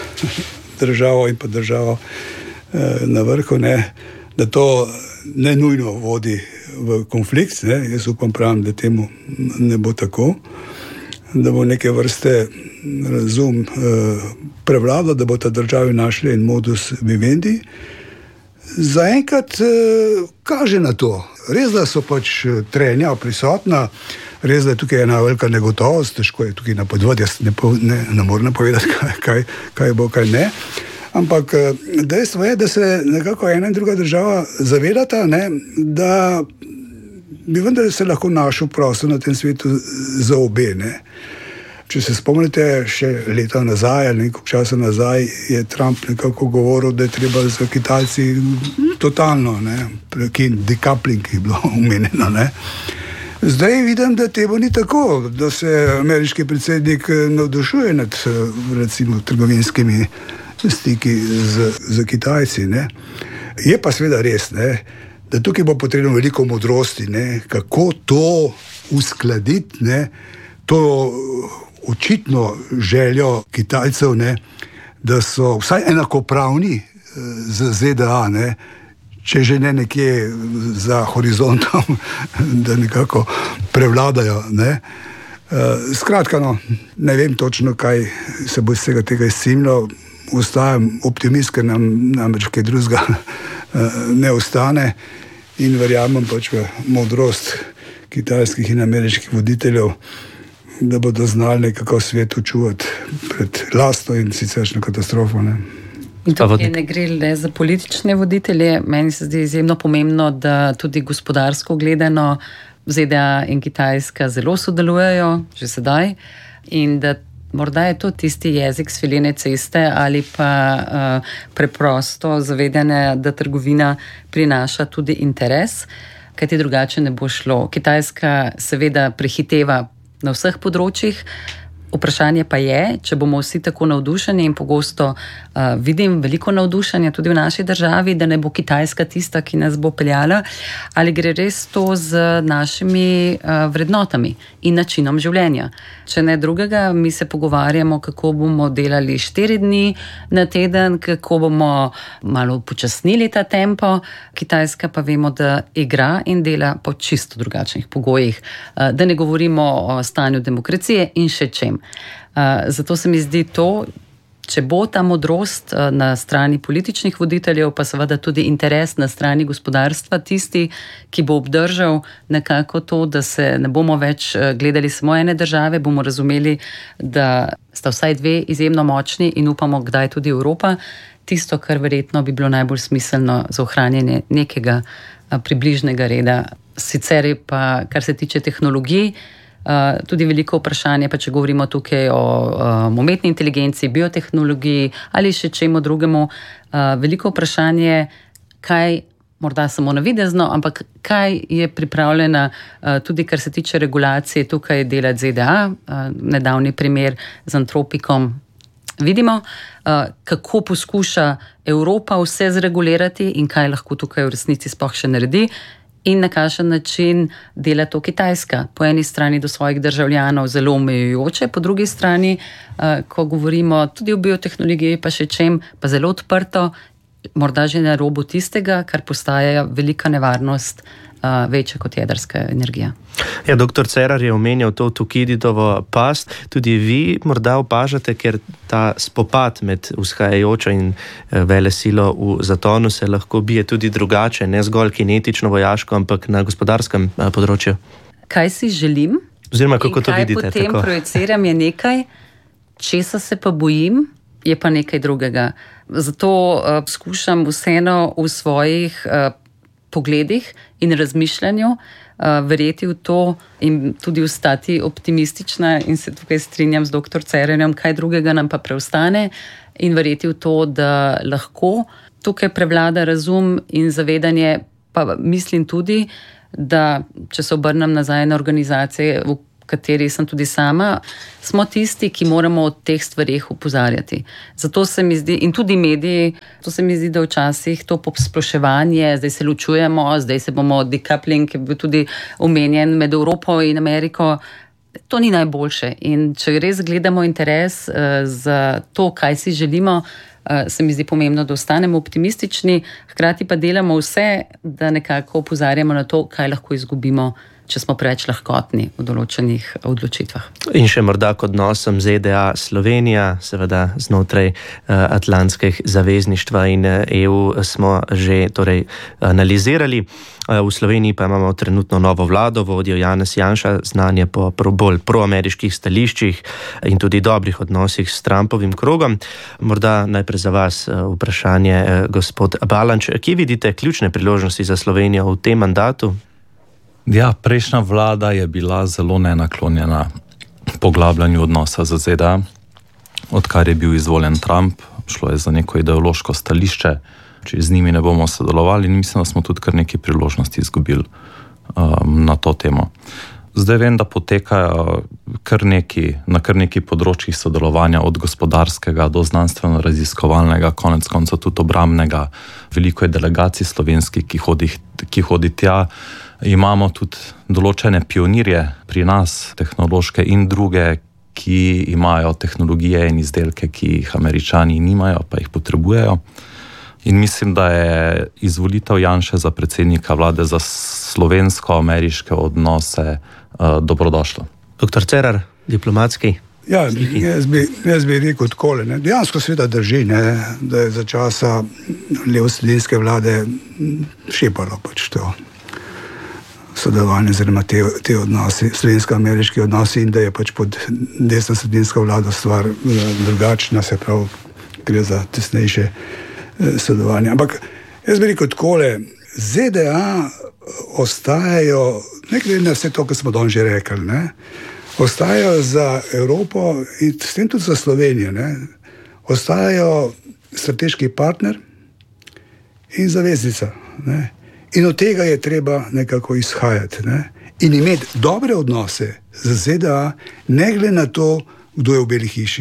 državo in pa državo uh, na vrhu, ne, da to ne nujno vodi v konflikt. Ne. Jaz upam pravim, da temu ne bo tako, da bo neke vrste razum uh, prevladal, da bo ta državi našli en modus vivendi. Zaenkrat eh, kaže na to. Res, da so pač trenja prisotna, res, da je tukaj ena velika negotovost, težko je tukaj napovedati, jaz ne, ne, ne moram napovedati, kaj, kaj, kaj bo, kaj ne. Ampak dejstvo je, da se nekako ena in druga država zavedata, ne, da bi vendar se lahko našel prostor na tem svetu za obe. Ne. Če se spomnite, še leta nazaj ali nekaj časa nazaj je Trump nekako govoril, da je treba za Kitajci totalno, ne, prekin, decoupling je bilo omenjeno, ne. Zdaj vidim, da tebo ni tako, da se ameriški predsednik navdušuje nad recimo trgovinskimi stiki z, z Kitajci, ne. Je pa seveda res, ne, da tukaj bo potrebno veliko modrosti, ne, kako to uskladiti, ne, to očitno željo Kitajcev, ne, da so vsaj enakopravni z Z D A, ne, če že ne nekje za horizontom, da nekako prevladajo. Ne. Skratka, no, ne vem točno, kaj se bo iz vsega tega izcimilo. Ostajam optimist, ker nam namreč kaj drugega ne ostane in verjamem pač v modrost kitajskih in ameriških voditeljev, da bodo znali nekako svet učuvati pred lastno in siceršno katastrofo. Ne. In tukaj ne gre le za politične voditelje. Meni se zdi izjemno pomembno, da tudi gospodarsko gledano Z D A in Kitajska zelo sodelujejo, že sedaj, in da morda je to tisti jezik svilene ceste ali pa uh, preprosto zavedanje, da trgovina prinaša tudi interes, kajti drugače ne bo šlo. Kitajska seveda prehiteva na vseh področjih. Vprašanje pa je, če bomo vsi tako navdušeni in pogosto uh, vidim veliko navdušenja tudi v naši državi, da ne bo Kitajska tista, ki nas bo peljala, ali gre res to z našimi uh, vrednotami in načinom življenja. Če ne drugega, mi se pogovarjamo, kako bomo delali štiri dni na teden, kako bomo malo počasnili ta tempo. Kitajska pa vemo, da igra in dela po čisto drugačnih pogojih. Uh, da ne govorimo o stanju demokracije in še čem. Uh, zato se mi zdi to, če bo ta modrost uh, na strani političnih voditeljev, pa seveda tudi interes na strani gospodarstva tisti, ki bo obdržal nekako to, da se ne bomo več uh, gledali samo ene države, bomo razumeli, da sta vsaj dve izjemno močni in upamo, kdaj tudi Evropa, tisto, kar verjetno bi bilo najbolj smiselno za ohranjanje nekega uh, približnega reda. Sicer pa, kar se tiče tehnologij, Uh, tudi veliko vprašanje, pa če govorimo tukaj o um, umetni inteligenci, biotehnologiji ali še čemu drugemu, uh, veliko vprašanje, kaj, morda samo navidezno, ampak kaj je pripravljena uh, tudi kar se tiče regulacije tukaj delati Z D A, uh, nedavni primer z Antropikom. Vidimo, uh, kako poskuša Evropa vse zregulirati in kaj lahko tukaj v resnici sploh še naredi. In na kakšen način dela to Kitajska. Po eni strani do svojih državljanov zelo omejujoče, po drugi strani, ko govorimo tudi o biotehnologiji, pa še čem, pa zelo odprto morda že na robu tistega, kar postaja velika nevarnost, uh, večja kot jedrska energija. Ja, doktor Cerar je omenjal to Tukididovo past. Tudi vi morda opažate, ker ta spopad med vzhajajočo in velesilo v zatonu se lahko bije tudi drugače, ne zgolj kinetično, vojaško, ampak na gospodarskem področju. Kaj si želim? Oziroma, kako to vidite? Kaj potem tako projiciram je nekaj, česa se pa bojim, je pa nekaj drugega. Zato uh, skušam vseeno v svojih uh, pogledih in razmišljanju uh, verjeti v to in tudi ostati optimistična in se tukaj strinjam z doktor Cerarjem, kaj drugega nam pa preostane in verjeti v to, da lahko tukaj prevlada razum in zavedanje, pa mislim tudi, da če se obrnem nazaj na organizacije, v kateri sem tudi sama, smo tisti, ki moramo o teh stvarih opozarjati. Zato se mi zdi, in tudi mediji, to se mi zdi, da včasih to posploševanje, zdaj se ločujemo, zdaj se bomo decoupling, ki je bil tudi omenjen med Evropo in Ameriko, to ni najboljše. In če res gledamo interes uh, za to, kaj si želimo, uh, se mi zdi pomembno, da ostanemo optimistični, hkrati pa delamo vse, da nekako opozarjamo na to, kaj lahko izgubimo, če smo preveč lahkotni v določenih odločitvah. In še morda k odnosom Z D A Slovenija, seveda znotraj uh, Atlantskih zavezništva in E U smo že torej analizirali. Uh, v Sloveniji pa imamo trenutno novo vlado, vodijo Janez Janša, znanje po pro, bolj proameriških stališčih in tudi dobrih odnosih s Trumpovim krogom. Morda najprej za vas uh, vprašanje, uh, gospod Balanč, kje vidite ključne priložnosti za Slovenijo v tem mandatu? Ja, prejšnja vlada je bila zelo nenaklonjena poglabljanju odnosa z Z D A, odkar je bil izvoljen Trump, šlo je za neko ideološko stališče, če z njimi ne bomo sodelovali, in mislim, da smo tudi kar nekaj priložnosti izgubili um, na to temo. Zdaj vem, da potekajo kar neki, na kar neki področjih sodelovanja, od gospodarskega do znanstveno-raziskovalnega, konec konca tudi obrambnega. Veliko je delegacij slovenskih, ki hodi, ki hodi tja. Imamo tudi določene pionirje pri nas, tehnološke in druge, ki imajo tehnologije in izdelke, ki jih Američani nimajo, pa jih potrebujejo. In mislim, da je izvolitev Janše za predsednika vlade za slovensko-ameriške odnose uh, dobrodošla. Doktor Cerar, diplomatski. Ja, jaz bi, jaz bi rekel takole, ne. Dejansko seveda drži, ne, da je za časa levosredinske vlade šepalo pač to sodelovanje, oziroma te, te odnosi, slovensko-ameriški odnosi, in da je pač pod desno-sredinsko vlado stvar drugačna, se pravi, gre za tesnejše sodelovanje. Ampak jaz bi rekel takole, Z D A ostajajo, ne glede na vse to, kar smo danes že rekli, ne, ostajajo za Evropo in s tem tudi za Slovenijo, ne, ostajajo strateški partner in zaveznica, ne. In od tega je treba nekako izhajati, ne? In imeti dobre odnose z Z D A, ne glede na to, kdo je v Beli hiši.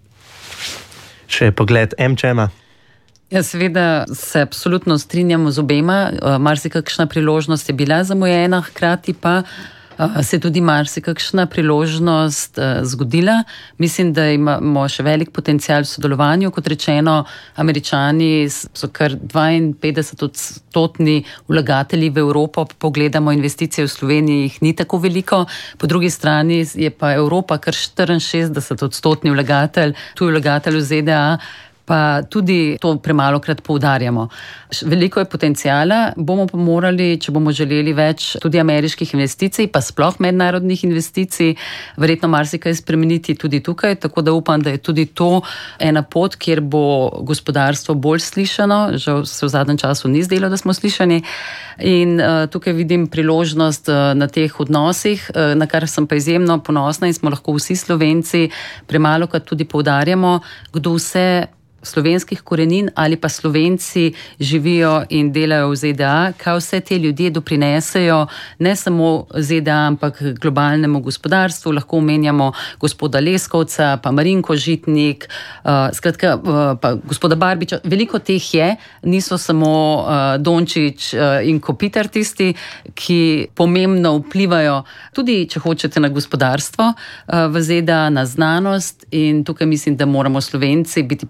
Še pogled Emčema. Ja, seveda se absolutno strinjamo z obema. Marsikakšna priložnost je bila zamujena, hkrati pa se tudi marsikakšna priložnost zgodila. Mislim, da imamo še velik potencial v sodelovanju. Kot rečeno, Američani so kar dvainpetdeset odstotni vlagatelji v Evropo. Pogledamo investicije v Sloveniji, jih ni tako veliko. Po drugi strani je pa Evropa kar štiriinšestdeset odstotni vlagatelj, tuj vlagatelj v Z D A, pa tudi to premalokrat poudarjamo. Veliko je potencijala, bomo pa morali, če bomo želeli več tudi ameriških investicij, pa sploh mednarodnih investicij, verjetno marsikaj spremeniti tudi tukaj, tako da upam, da je tudi to ena pot, kjer bo gospodarstvo bolj slišano, žal se v zadnjem času ni zdelo, da smo slišani, in uh, tukaj vidim priložnost uh, na teh odnosih, uh, na kar sem pa izjemno ponosna in smo lahko vsi Slovenci premalokrat tudi poudarjamo, kdo vse slovenskih korenin ali pa Slovenci živijo in delajo v Z D A, kaj vse te ljudje doprinesejo ne samo Z D A, ampak globalnemu gospodarstvu. Lahko omenjamo gospoda Leskovca, pa Marinko Žitnik, uh, skratka, uh, pa gospoda Barbiča. Veliko teh je, niso samo uh, Dončić uh, in Kopitar tisti, ki pomembno vplivajo tudi, če hočete, na gospodarstvo uh, v Z D A, na znanost, in tukaj mislim, da moramo Slovenci biti ponosni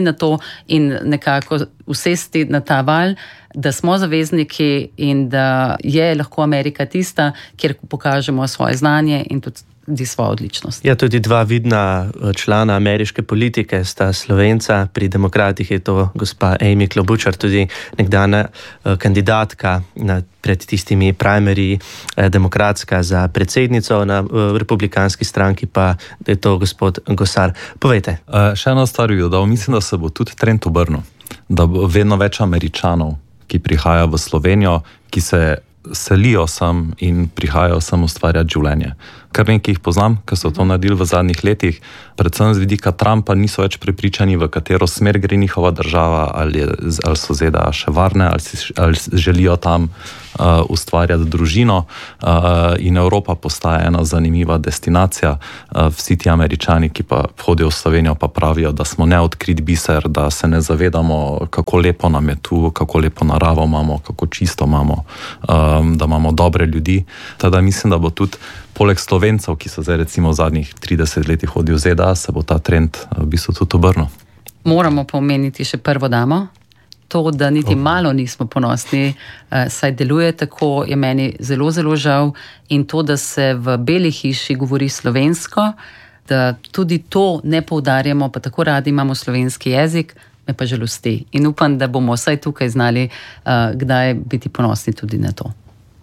na to in nekako usesti na ta val, da smo zavezniki in da je lahko Amerika tista, kjer pokažemo svoje znanje in tudi svojo odličnost. Ja, tudi dva vidna člana ameriške politike sta Slovenca, pri demokratih je to gospa Amy Klobučar, tudi nekdana kandidatka na, pred tistimi primary demokratska za predsednico, na republikanski stranki pa je to gospod Gosar. Povejte. Uh, še eno stvar bi dodal, mislim, da se bo tudi trend obrnil, da bo vedno več Američanov, ki prihaja v Slovenijo, ki se selijo sem in prihajajo sem ustvarjati življenje. Kar nekaj jih poznam, ki so to naredili v zadnjih letih, predvsem z vidika Trumpa niso več prepričani, v katero smer gre njihova država, ali, ali so Z D A še varne, ali, si, ali želijo tam uh, ustvarjati družino uh, in Evropa postaja ena zanimiva destinacija. Uh, vsi ti Američani, ki pa hodijo v Slovenijo, pa pravijo, da smo neodkrit biser, da se ne zavedamo, kako lepo nam je tu, kako lepo naravo imamo, kako čisto imamo, um, da imamo dobre ljudi. Teda mislim, da bo tudi poleg Slovencev, ki so zdaj recimo v zadnjih trideset letih hodili v Z D A, se bo ta trend v bistvu tudi obrnil. Moramo pa omeniti še prvo damo. To, da niti malo nismo ponosni, saj deluje tako, je meni zelo, zelo žal. In to, da se v Beli hiši govori slovensko, da tudi to ne poudarjamo, pa tako radi imamo slovenski jezik, me pa žalosti. In upam, da bomo vsaj tukaj znali, kdaj biti ponosni tudi na to.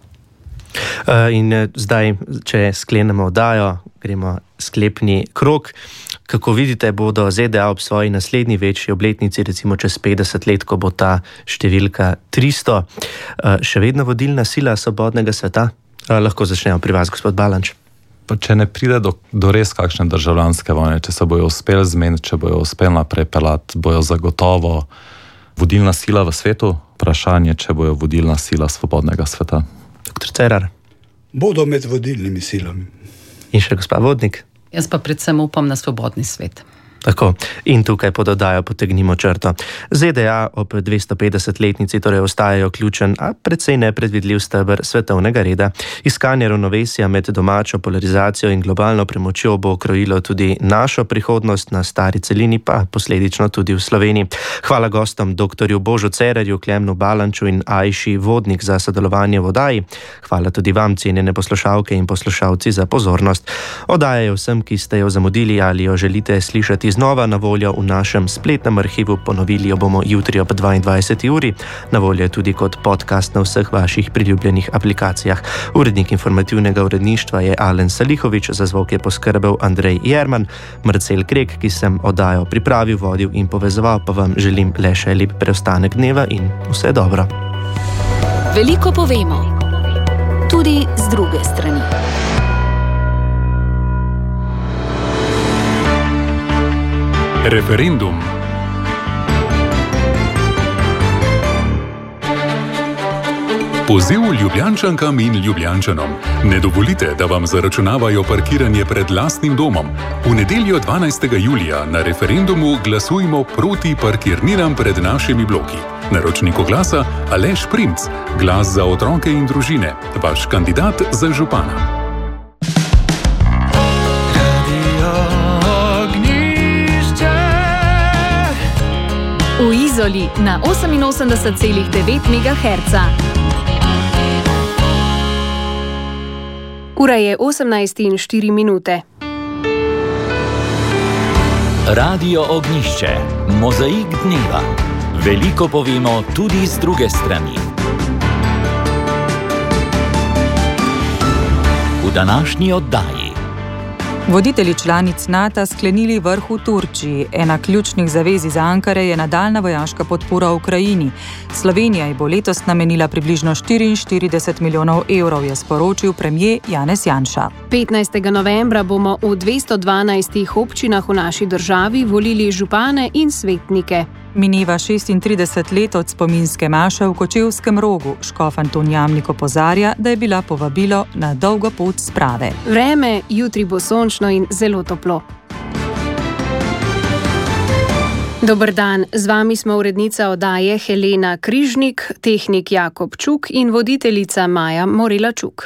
Uh, in uh, zdaj, če sklenemo oddajo, gremo sklepni krog. Kako vidite, bodo Z D A ob svoji naslednji večji obletnici, recimo čez petdeset let, ko bo ta številka tristo, uh, še vedno vodilna sila svobodnega sveta? Uh, lahko začnemo pri vas, gospod Balanč. Pa če ne pride do, do res kakšne državljanske vojne, če se bojo uspeli zmeniti, če bojo uspeli naprej pelati, bojo zagotovo vodilna sila v svetu. Vprašanje, če bojo vodilna sila svobodnega sveta. Doktor Cerar. Bodo med vodilnimi silami. In še gospa Vodnik. Jaz pa predvsem upam na svobodni svet. Tako, in tukaj pod oddajo potegnimo črto. Z D A ob dvestopetdesetletnici torej ostajajo ključen, a precej nepredvidljiv steber svetovnega reda. Iskanje ravnovesja med domačo polarizacijo in globalno premočjo bo krojilo tudi našo prihodnost na stari celini, pa posledično tudi v Sloveniji. Hvala gostom doktorju Božu Cerarju, Klemnu Balanču in Ajši Vodnik za sodelovanje v oddaji. Hvala tudi vam, cenjene poslušalke in poslušalci, za pozornost. Oddaja je vsem, ki ste jo zamudili ali jo želite slišati znova, na voljo v našem spletnem arhivu. Ponovili jo bomo jutri ob dvaindvajseti uri. Na voljo je tudi kot podcast na vseh vaših priljubljenih aplikacijah. Urednik informativnega uredništva je Alen Salihovič, za zvok je poskrbel Andrej Jerman. Marcel Krek, ki sem oddajo pripravil, vodil in povezoval, pa vam želim le še lep preostanek dneva in vse dobro. Veliko povemo, tudi z druge strani. Referendum. Poziv Ljubljančankam in Ljubljančanom. Ne dovolite, da vam zaračunavajo parkiranje pred lastnim domom. V nedeljo dvanajstega julija na referendumu glasujmo proti parkirninam pred našimi bloki. Naročnik oglasa Aleš Primc, Glas za otroke in družine, vaš kandidat za župana. V Izoli na oseminosemdeset celih devet megaherca. Ura je osemnajst in štiri minute. Radio Ognjišče, mozaik dneva. Veliko povemo tudi z druge strani. V današnji oddaji. Voditelji članic NATO sklenili vrh v Turčiji. Ena ključnih zavez iz Ankare je nadaljna vojaška podpora Ukrajini. Slovenija ji bo letos namenila približno štiriinštirideset milijonov evrov, je sporočil premier Janez Janša. petnajstega novembra bomo v dvesto dvanajstih občinah v naši državi volili župane in svetnike. Mineva šestintrideset let od spominske maše v Kočevskem Rogu. Škof Anton Jamnik opozarja, da je bila povabilo na dolgo pot sprave. Vreme jutri bo sončno in zelo toplo. Dober dan, z vami smo urednica oddaje Helena Križnik, tehnik Jakob Čuk in voditeljica Maja Morela-Čuk.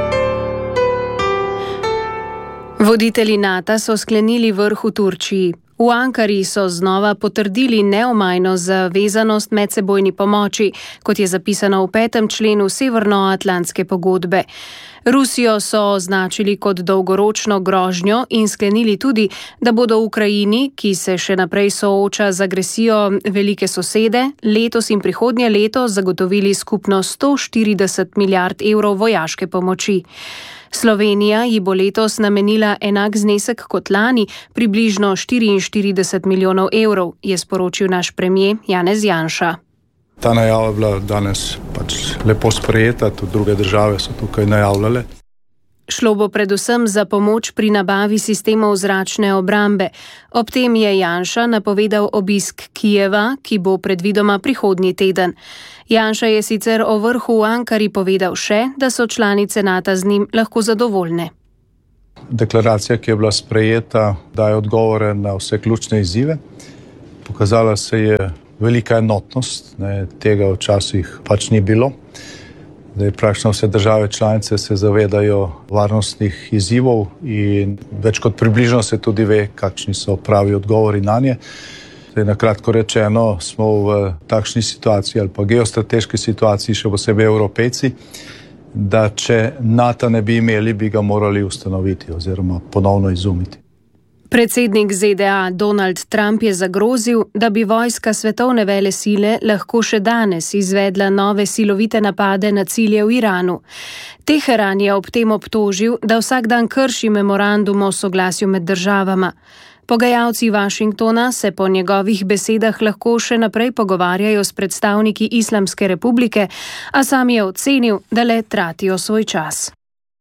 Voditelji NATO so sklenili vrh v Turčiji. V Ankari so znova potrdili neomajno zavezanost medsebojni pomoči, kot je zapisano v petem členu Severnoatlantske pogodbe. Rusijo so označili kot dolgoročno grožnjo in sklenili tudi, da bodo Ukrajini, ki se še naprej sooča z agresijo velike sosede, letos in prihodnje leto zagotovili skupno sto štirideset milijard evrov vojaške pomoči. Slovenija ji bo letos namenila enak znesek kot lani, približno štiriinštirideset milijonov evrov, je sporočil naš premier Janez Janša. Ta najava je bila danes pač lepo sprejeta, tudi druge države so tukaj najavljale. Šlo bo predvsem za pomoč pri nabavi sistemov zračne obrambe. Ob tem je Janša napovedal obisk Kijeva, ki bo predvidoma prihodnji teden. Janša je sicer o vrhu v Ankari povedal še, da so članice NATO z njim lahko zadovoljne. Deklaracija, ki je bila sprejeta, daje odgovore na vse ključne izzive. Pokazala se je velika enotnost, ne, tega včasih pač ni bilo. Zdaj, praktično vse države članice se zavedajo varnostnih izzivov in več kot približno se tudi ve, kakšni so pravi odgovori na nje. Zdaj, na kratko rečeno, smo v takšni situaciji ali pa geostrateški situaciji, še posebej Evropejci, da če NATO ne bi imeli, bi ga morali ustanoviti oziroma ponovno izumiti. Predsednik Z D A Donald Trump je zagrozil, da bi vojska svetovne velesile lahko še danes izvedla nove silovite napade na cilje v Iranu. Teheran je ob tem obtožil, da vsak dan krši memorandum o soglasju med državama. Pogajalci Washingtona se po njegovih besedah lahko še naprej pogovarjajo s predstavniki Islamske republike, a sam je ocenil, da le tratijo svoj čas.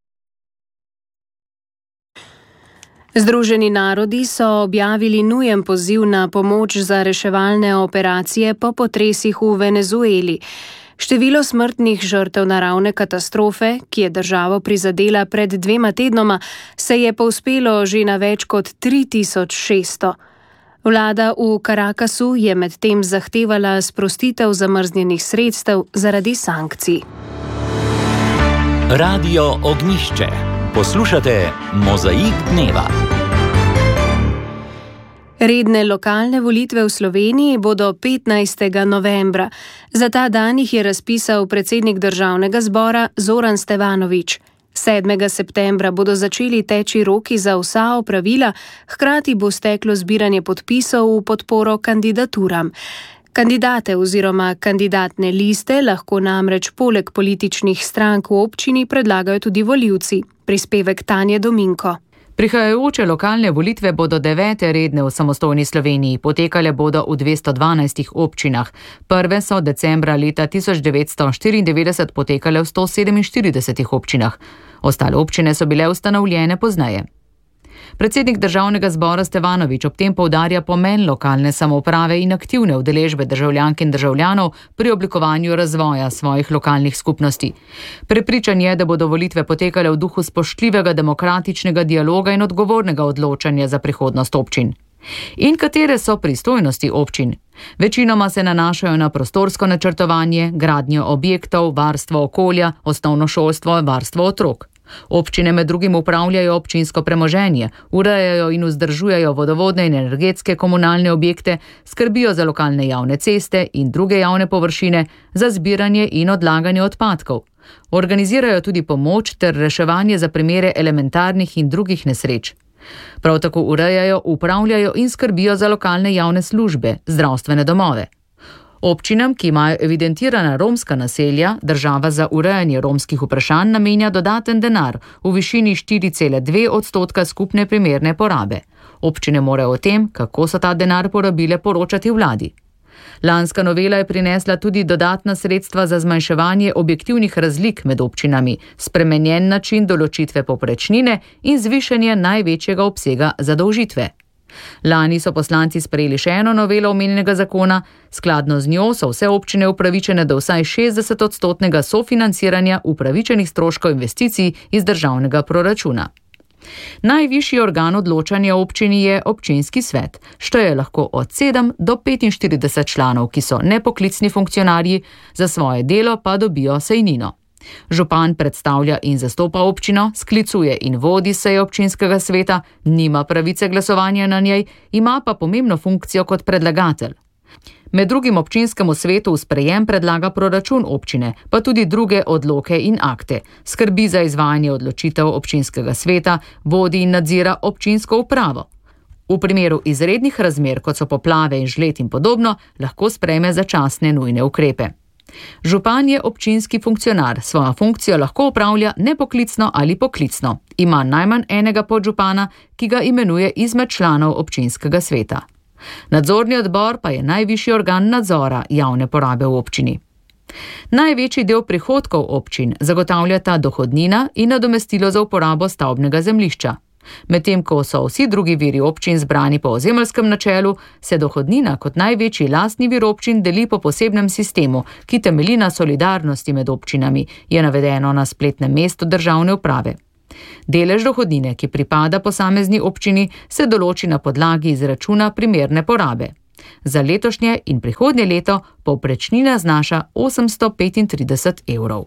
Združeni narodi so objavili nujen poziv na pomoč za reševalne operacije po potresih v Venezueli. Število smrtnih žrtev naravne katastrofe, ki je državo prizadela pred dvema tednoma, se je povzpelo že na več kot tri tisoč šeststo. Vlada v Carakasu je medtem zahtevala sprostitev zamrznjenih sredstev zaradi sankcij. Radio Ognjišče. Poslušate Mozaik dneva. Redne lokalne volitve v Sloveniji bodo petnajstega novembra. Za ta dan jih je razpisal predsednik Državnega zbora Zoran Stevanović. sedmega septembra bodo začeli teči roki za vsa opravila, hkrati bo steklo zbiranje podpisov v podporo kandidaturam. Kandidate oziroma kandidatne liste lahko namreč poleg političnih strank v občini predlagajo tudi volivci. Prispevek Tanje Dominko. Prihajajoče lokalne volitve bodo devete redne v samostojni Sloveniji, potekale bodo v dvesto dvanajstih občinah. Prve so decembra leta tisoč devetsto štiriindevetdeset potekale v sto sedeminštiridesetih občinah. Ostale občine so bile ustanovljene pozneje. Predsednik Državnega zbora Stevanović ob tem poudarja pomen lokalne samouprave in aktivne udeležbe državljank in državljanov pri oblikovanju razvoja svojih lokalnih skupnosti. Prepričan je, da bodo volitve potekale v duhu spoštljivega demokratičnega dialoga in odgovornega odločanja za prihodnost občin. In katere so pristojnosti občin? Večinoma se nanašajo na prostorsko načrtovanje, gradnjo objektov, varstvo okolja, osnovno šolstvo in varstvo otrok. Občine med drugim upravljajo občinsko premoženje, urejajo in vzdržujejo vodovodne in energetske komunalne objekte, skrbijo za lokalne javne ceste in druge javne površine, za zbiranje in odlaganje odpadkov. Organizirajo tudi pomoč ter reševanje za primere elementarnih in drugih nesreč. Prav tako urejajo, upravljajo in skrbijo za lokalne javne službe, zdravstvene domove. Občinam, ki imajo evidentirana romska naselja, država za urejanje romskih vprašanj namenja dodaten denar v višini štiri cele dve odstotka skupne primerne porabe. Občine morajo o tem, kako so ta denar porabile, poročati vladi. Lanska novela je prinesla tudi dodatna sredstva za zmanjševanje objektivnih razlik med občinami, spremenjen način določitve povprečnine in zvišanje največjega obsega zadolžitve. Lani so poslanci sprejeli še eno novelo omenjenega zakona, skladno z njo so vse občine upravičene do vsaj šestdeset odstotnega sofinanciranja upravičenih stroškov investicij iz državnega proračuna. Najvišji organ odločanja občini je občinski svet, šteje lahko od sedem do petinštirideset članov, ki so nepoklicni funkcionarji, za svoje delo pa dobijo sejnino. Župan predstavlja in zastopa občino, sklicuje in vodi seje občinskega sveta, nima pravice glasovanja na njej, ima pa pomembno funkcijo kot predlagatelj. Med drugim občinskemu svetu v sprejem predlaga proračun občine, pa tudi druge odloke in akte, skrbi za izvajanje odločitev občinskega sveta, vodi in nadzira občinsko upravo. V primeru izrednih razmer, kot so poplave in žled in podobno, lahko sprejme začasne nujne ukrepe. Župan je občinski funkcionar, svojo funkcijo lahko opravlja nepoklicno ali poklicno. Ima najmanj enega podžupana, ki ga imenuje izmed članov občinskega sveta. Nadzorni odbor pa je najvišji organ nadzora javne porabe v občini. Največji del prihodkov občin zagotavljata dohodnina in nadomestilo za uporabo stavbnega zemljišča. Medtem ko so vsi drugi viri občin zbrani po ozemeljskem načelu, se dohodnina kot največji lastni vir občin deli po posebnem sistemu, ki temelji na solidarnosti med občinami, je navedeno na spletnem mestu državne uprave. Delež dohodnine, ki pripada posamezni občini, se določi na podlagi izračuna primerne porabe. Za letošnje in prihodnje leto povprečnina znaša osemsto petintrideset evrov.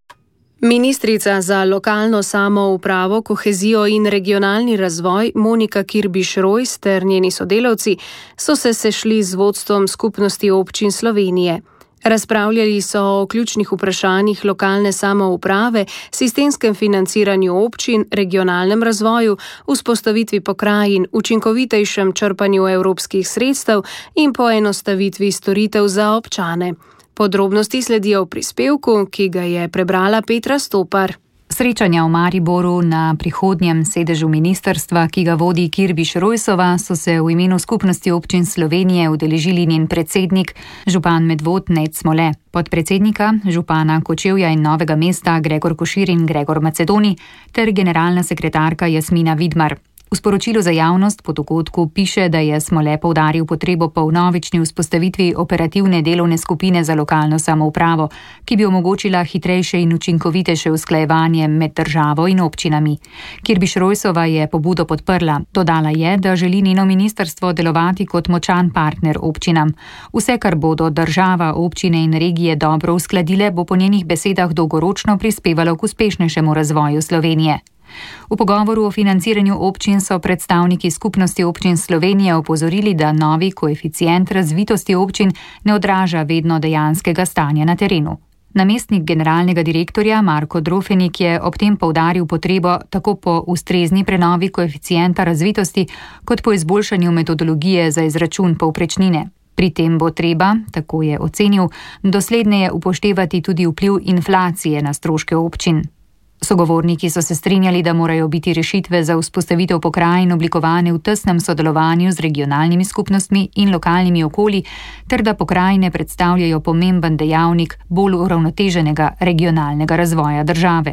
Ministrica za lokalno samoupravo, kohezijo in regionalni razvoj Monika Kirbiš-Rojs ter njeni sodelavci so se sešli z vodstvom skupnosti občin Slovenije. Razpravljali so o ključnih vprašanjih lokalne samouprave, sistemskem financiranju občin, regionalnem razvoju, vzpostavitvi pokrajin, učinkovitejšem črpanju evropskih sredstev in poenostavitvi storitev za občane. Podrobnosti sledijo v prispevku, ki ga je prebrala Petra Stopar. Srečanja v Mariboru na prihodnjem sedežu ministrstva, ki ga vodi Kirbiš-Rojsova, so se v imenu skupnosti občin Slovenije udeležili njen predsednik, župan Medvod Nejc Smole, podpredsednika župana Kočevja in Novega mesta Gregor Košir in Gregor Macedoni ter generalna sekretarka Jasmina Vidmar. V sporočilu za javnost po dogodku piše, da je Smole poudaril potrebo po vnovični vzpostavitvi operativne delovne skupine za lokalno samoupravo, ki bi omogočila hitrejše in učinkovitejše usklajevanje med državo in občinami. Kirbiš-Rojsova je pobudo podprla. Dodala je, da želi njeno ministrstvo delovati kot močan partner občinam. Vse, kar bodo država, občine in regije dobro uskladile, bo po njenih besedah dolgoročno prispevalo k uspešnejšemu razvoju Slovenije. V pogovoru o financiranju občin so predstavniki skupnosti občin Slovenije opozorili, da novi koeficient razvitosti občin ne odraža vedno dejanskega stanja na terenu. Namestnik generalnega direktorja Marko Drofenik je ob tem poudaril potrebo tako po ustrezni prenovi koeficienta razvitosti, kot po izboljšanju metodologije za izračun povprečnine. Pri tem bo treba, tako je ocenil, dosledneje upoštevati tudi vpliv inflacije na stroške občin. Sogovorniki so se strinjali, da morajo biti rešitve za vzpostavitev pokrajin oblikovane v tesnem sodelovanju z regionalnimi skupnostmi in lokalnimi okolji, ter da pokrajine predstavljajo pomemben dejavnik bolj uravnoteženega regionalnega razvoja države.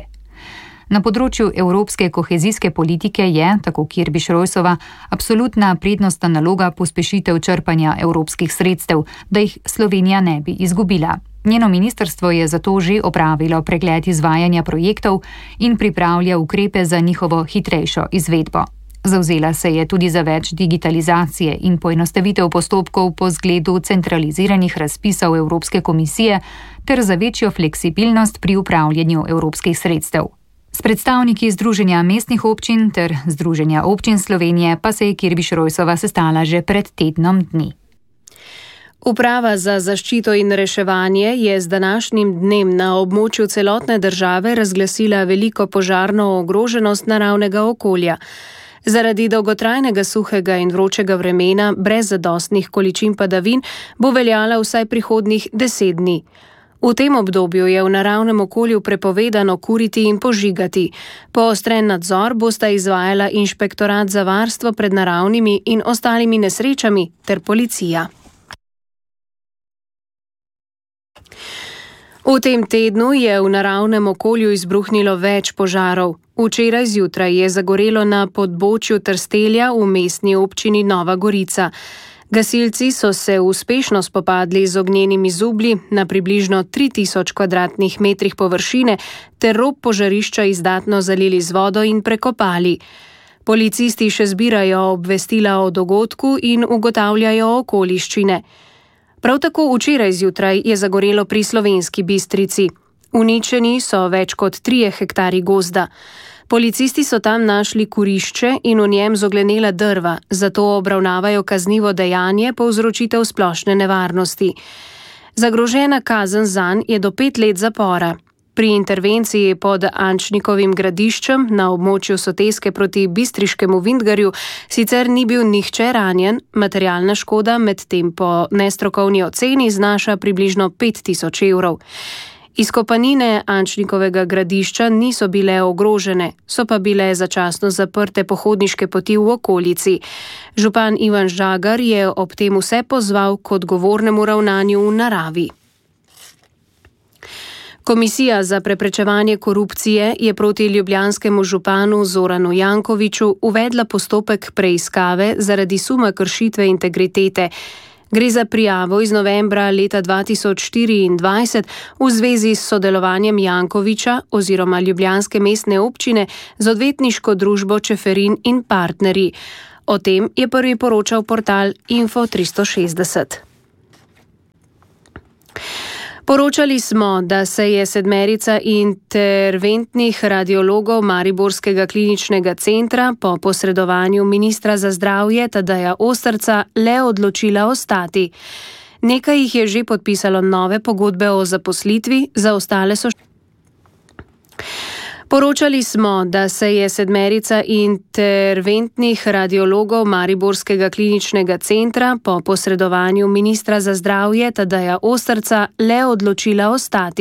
Na področju evropske kohezijske politike je, tako Kirbiš-Rojsova, absolutna prednostna naloga pospešitev črpanja evropskih sredstev, da jih Slovenija ne bi izgubila. Njeno ministrstvo je zato že opravilo pregled izvajanja projektov in pripravlja ukrepe za njihovo hitrejšo izvedbo. Zavzela se je tudi za več digitalizacije in poenostavitev postopkov po zgledu centraliziranih razpisov Evropske komisije ter za večjo fleksibilnost pri upravljanju evropskih sredstev. S predstavniki Združenja mestnih občin ter Združenja občin Slovenije pa se je Kirbiš-Rojsova sestala že pred tednom dni. Uprava za zaščito in reševanje je z današnjim dnem na območju celotne države razglasila veliko požarno ogroženost naravnega okolja. Zaradi dolgotrajnega suhega in vročega vremena brez zadostnih količin padavin bo veljala vsaj prihodnjih deset dni. V tem obdobju je v naravnem okolju prepovedano kuriti in požigati. Poostren nadzor bosta izvajala Inšpektorat za varstvo pred naravnimi in ostalimi nesrečami ter policija. V tem tednu je v naravnem okolju izbruhnilo več požarov. Včeraj zjutraj je zagorelo na podbočju Trstelja v mestni občini Nova Gorica. Gasilci so se uspešno spopadli z ognjenimi zublji na približno tri tisoč kvadratnih metrih površine ter rob požarišča izdatno zalili z vodo in prekopali. Policisti še zbirajo obvestila o dogodku in ugotavljajo okoliščine. Prav tako včeraj zjutraj je zagorelo pri Slovenski Bistrici. Uničeni so več kot trije hektari gozda. Policisti so tam našli kurišče in v njem zoglenela drva, zato obravnavajo kaznivo dejanje povzročitev splošne nevarnosti. Zagrožena kazen zanj je do pet let zapora. Pri intervenciji pod Ančnikovim gradiščem na območju Soteske proti Bistriškemu Vintgarju sicer ni bil nihče ranjen, materialna škoda medtem po nestrokovni oceni znaša približno pet tisoč evrov. Izkopanine Ančnikovega gradišča niso bile ogrožene, so pa bile začasno zaprte pohodniške poti v okolici. Župan Ivan Žagar je ob tem vse pozval k odgovornemu ravnanju v naravi. Komisija za preprečevanje korupcije je proti ljubljanskemu županu Zoranu Jankoviću uvedla postopek preiskave zaradi suma kršitve integritete. Gre za prijavo iz novembra leta dva tisoč štiriindvajset v zvezi s sodelovanjem Jankovića oziroma ljubljanske mestne občine z odvetniško družbo Čeferin in partnerji. O tem je prvi poročal portal Info tristo šestdeset. Poročali smo, da se je sedmerica interventnih radiologov Mariborskega kliničnega centra po posredovanju ministra za zdravje Tadeja Osterca le odločila ostati. Nekaj jih je že podpisalo nove pogodbe o zaposlitvi, za ostale so. Poročali smo, da se je sedmerica interventnih radiologov Mariborskega kliničnega centra po posredovanju ministra za zdravje Tadeja Osterca le odločila ostati.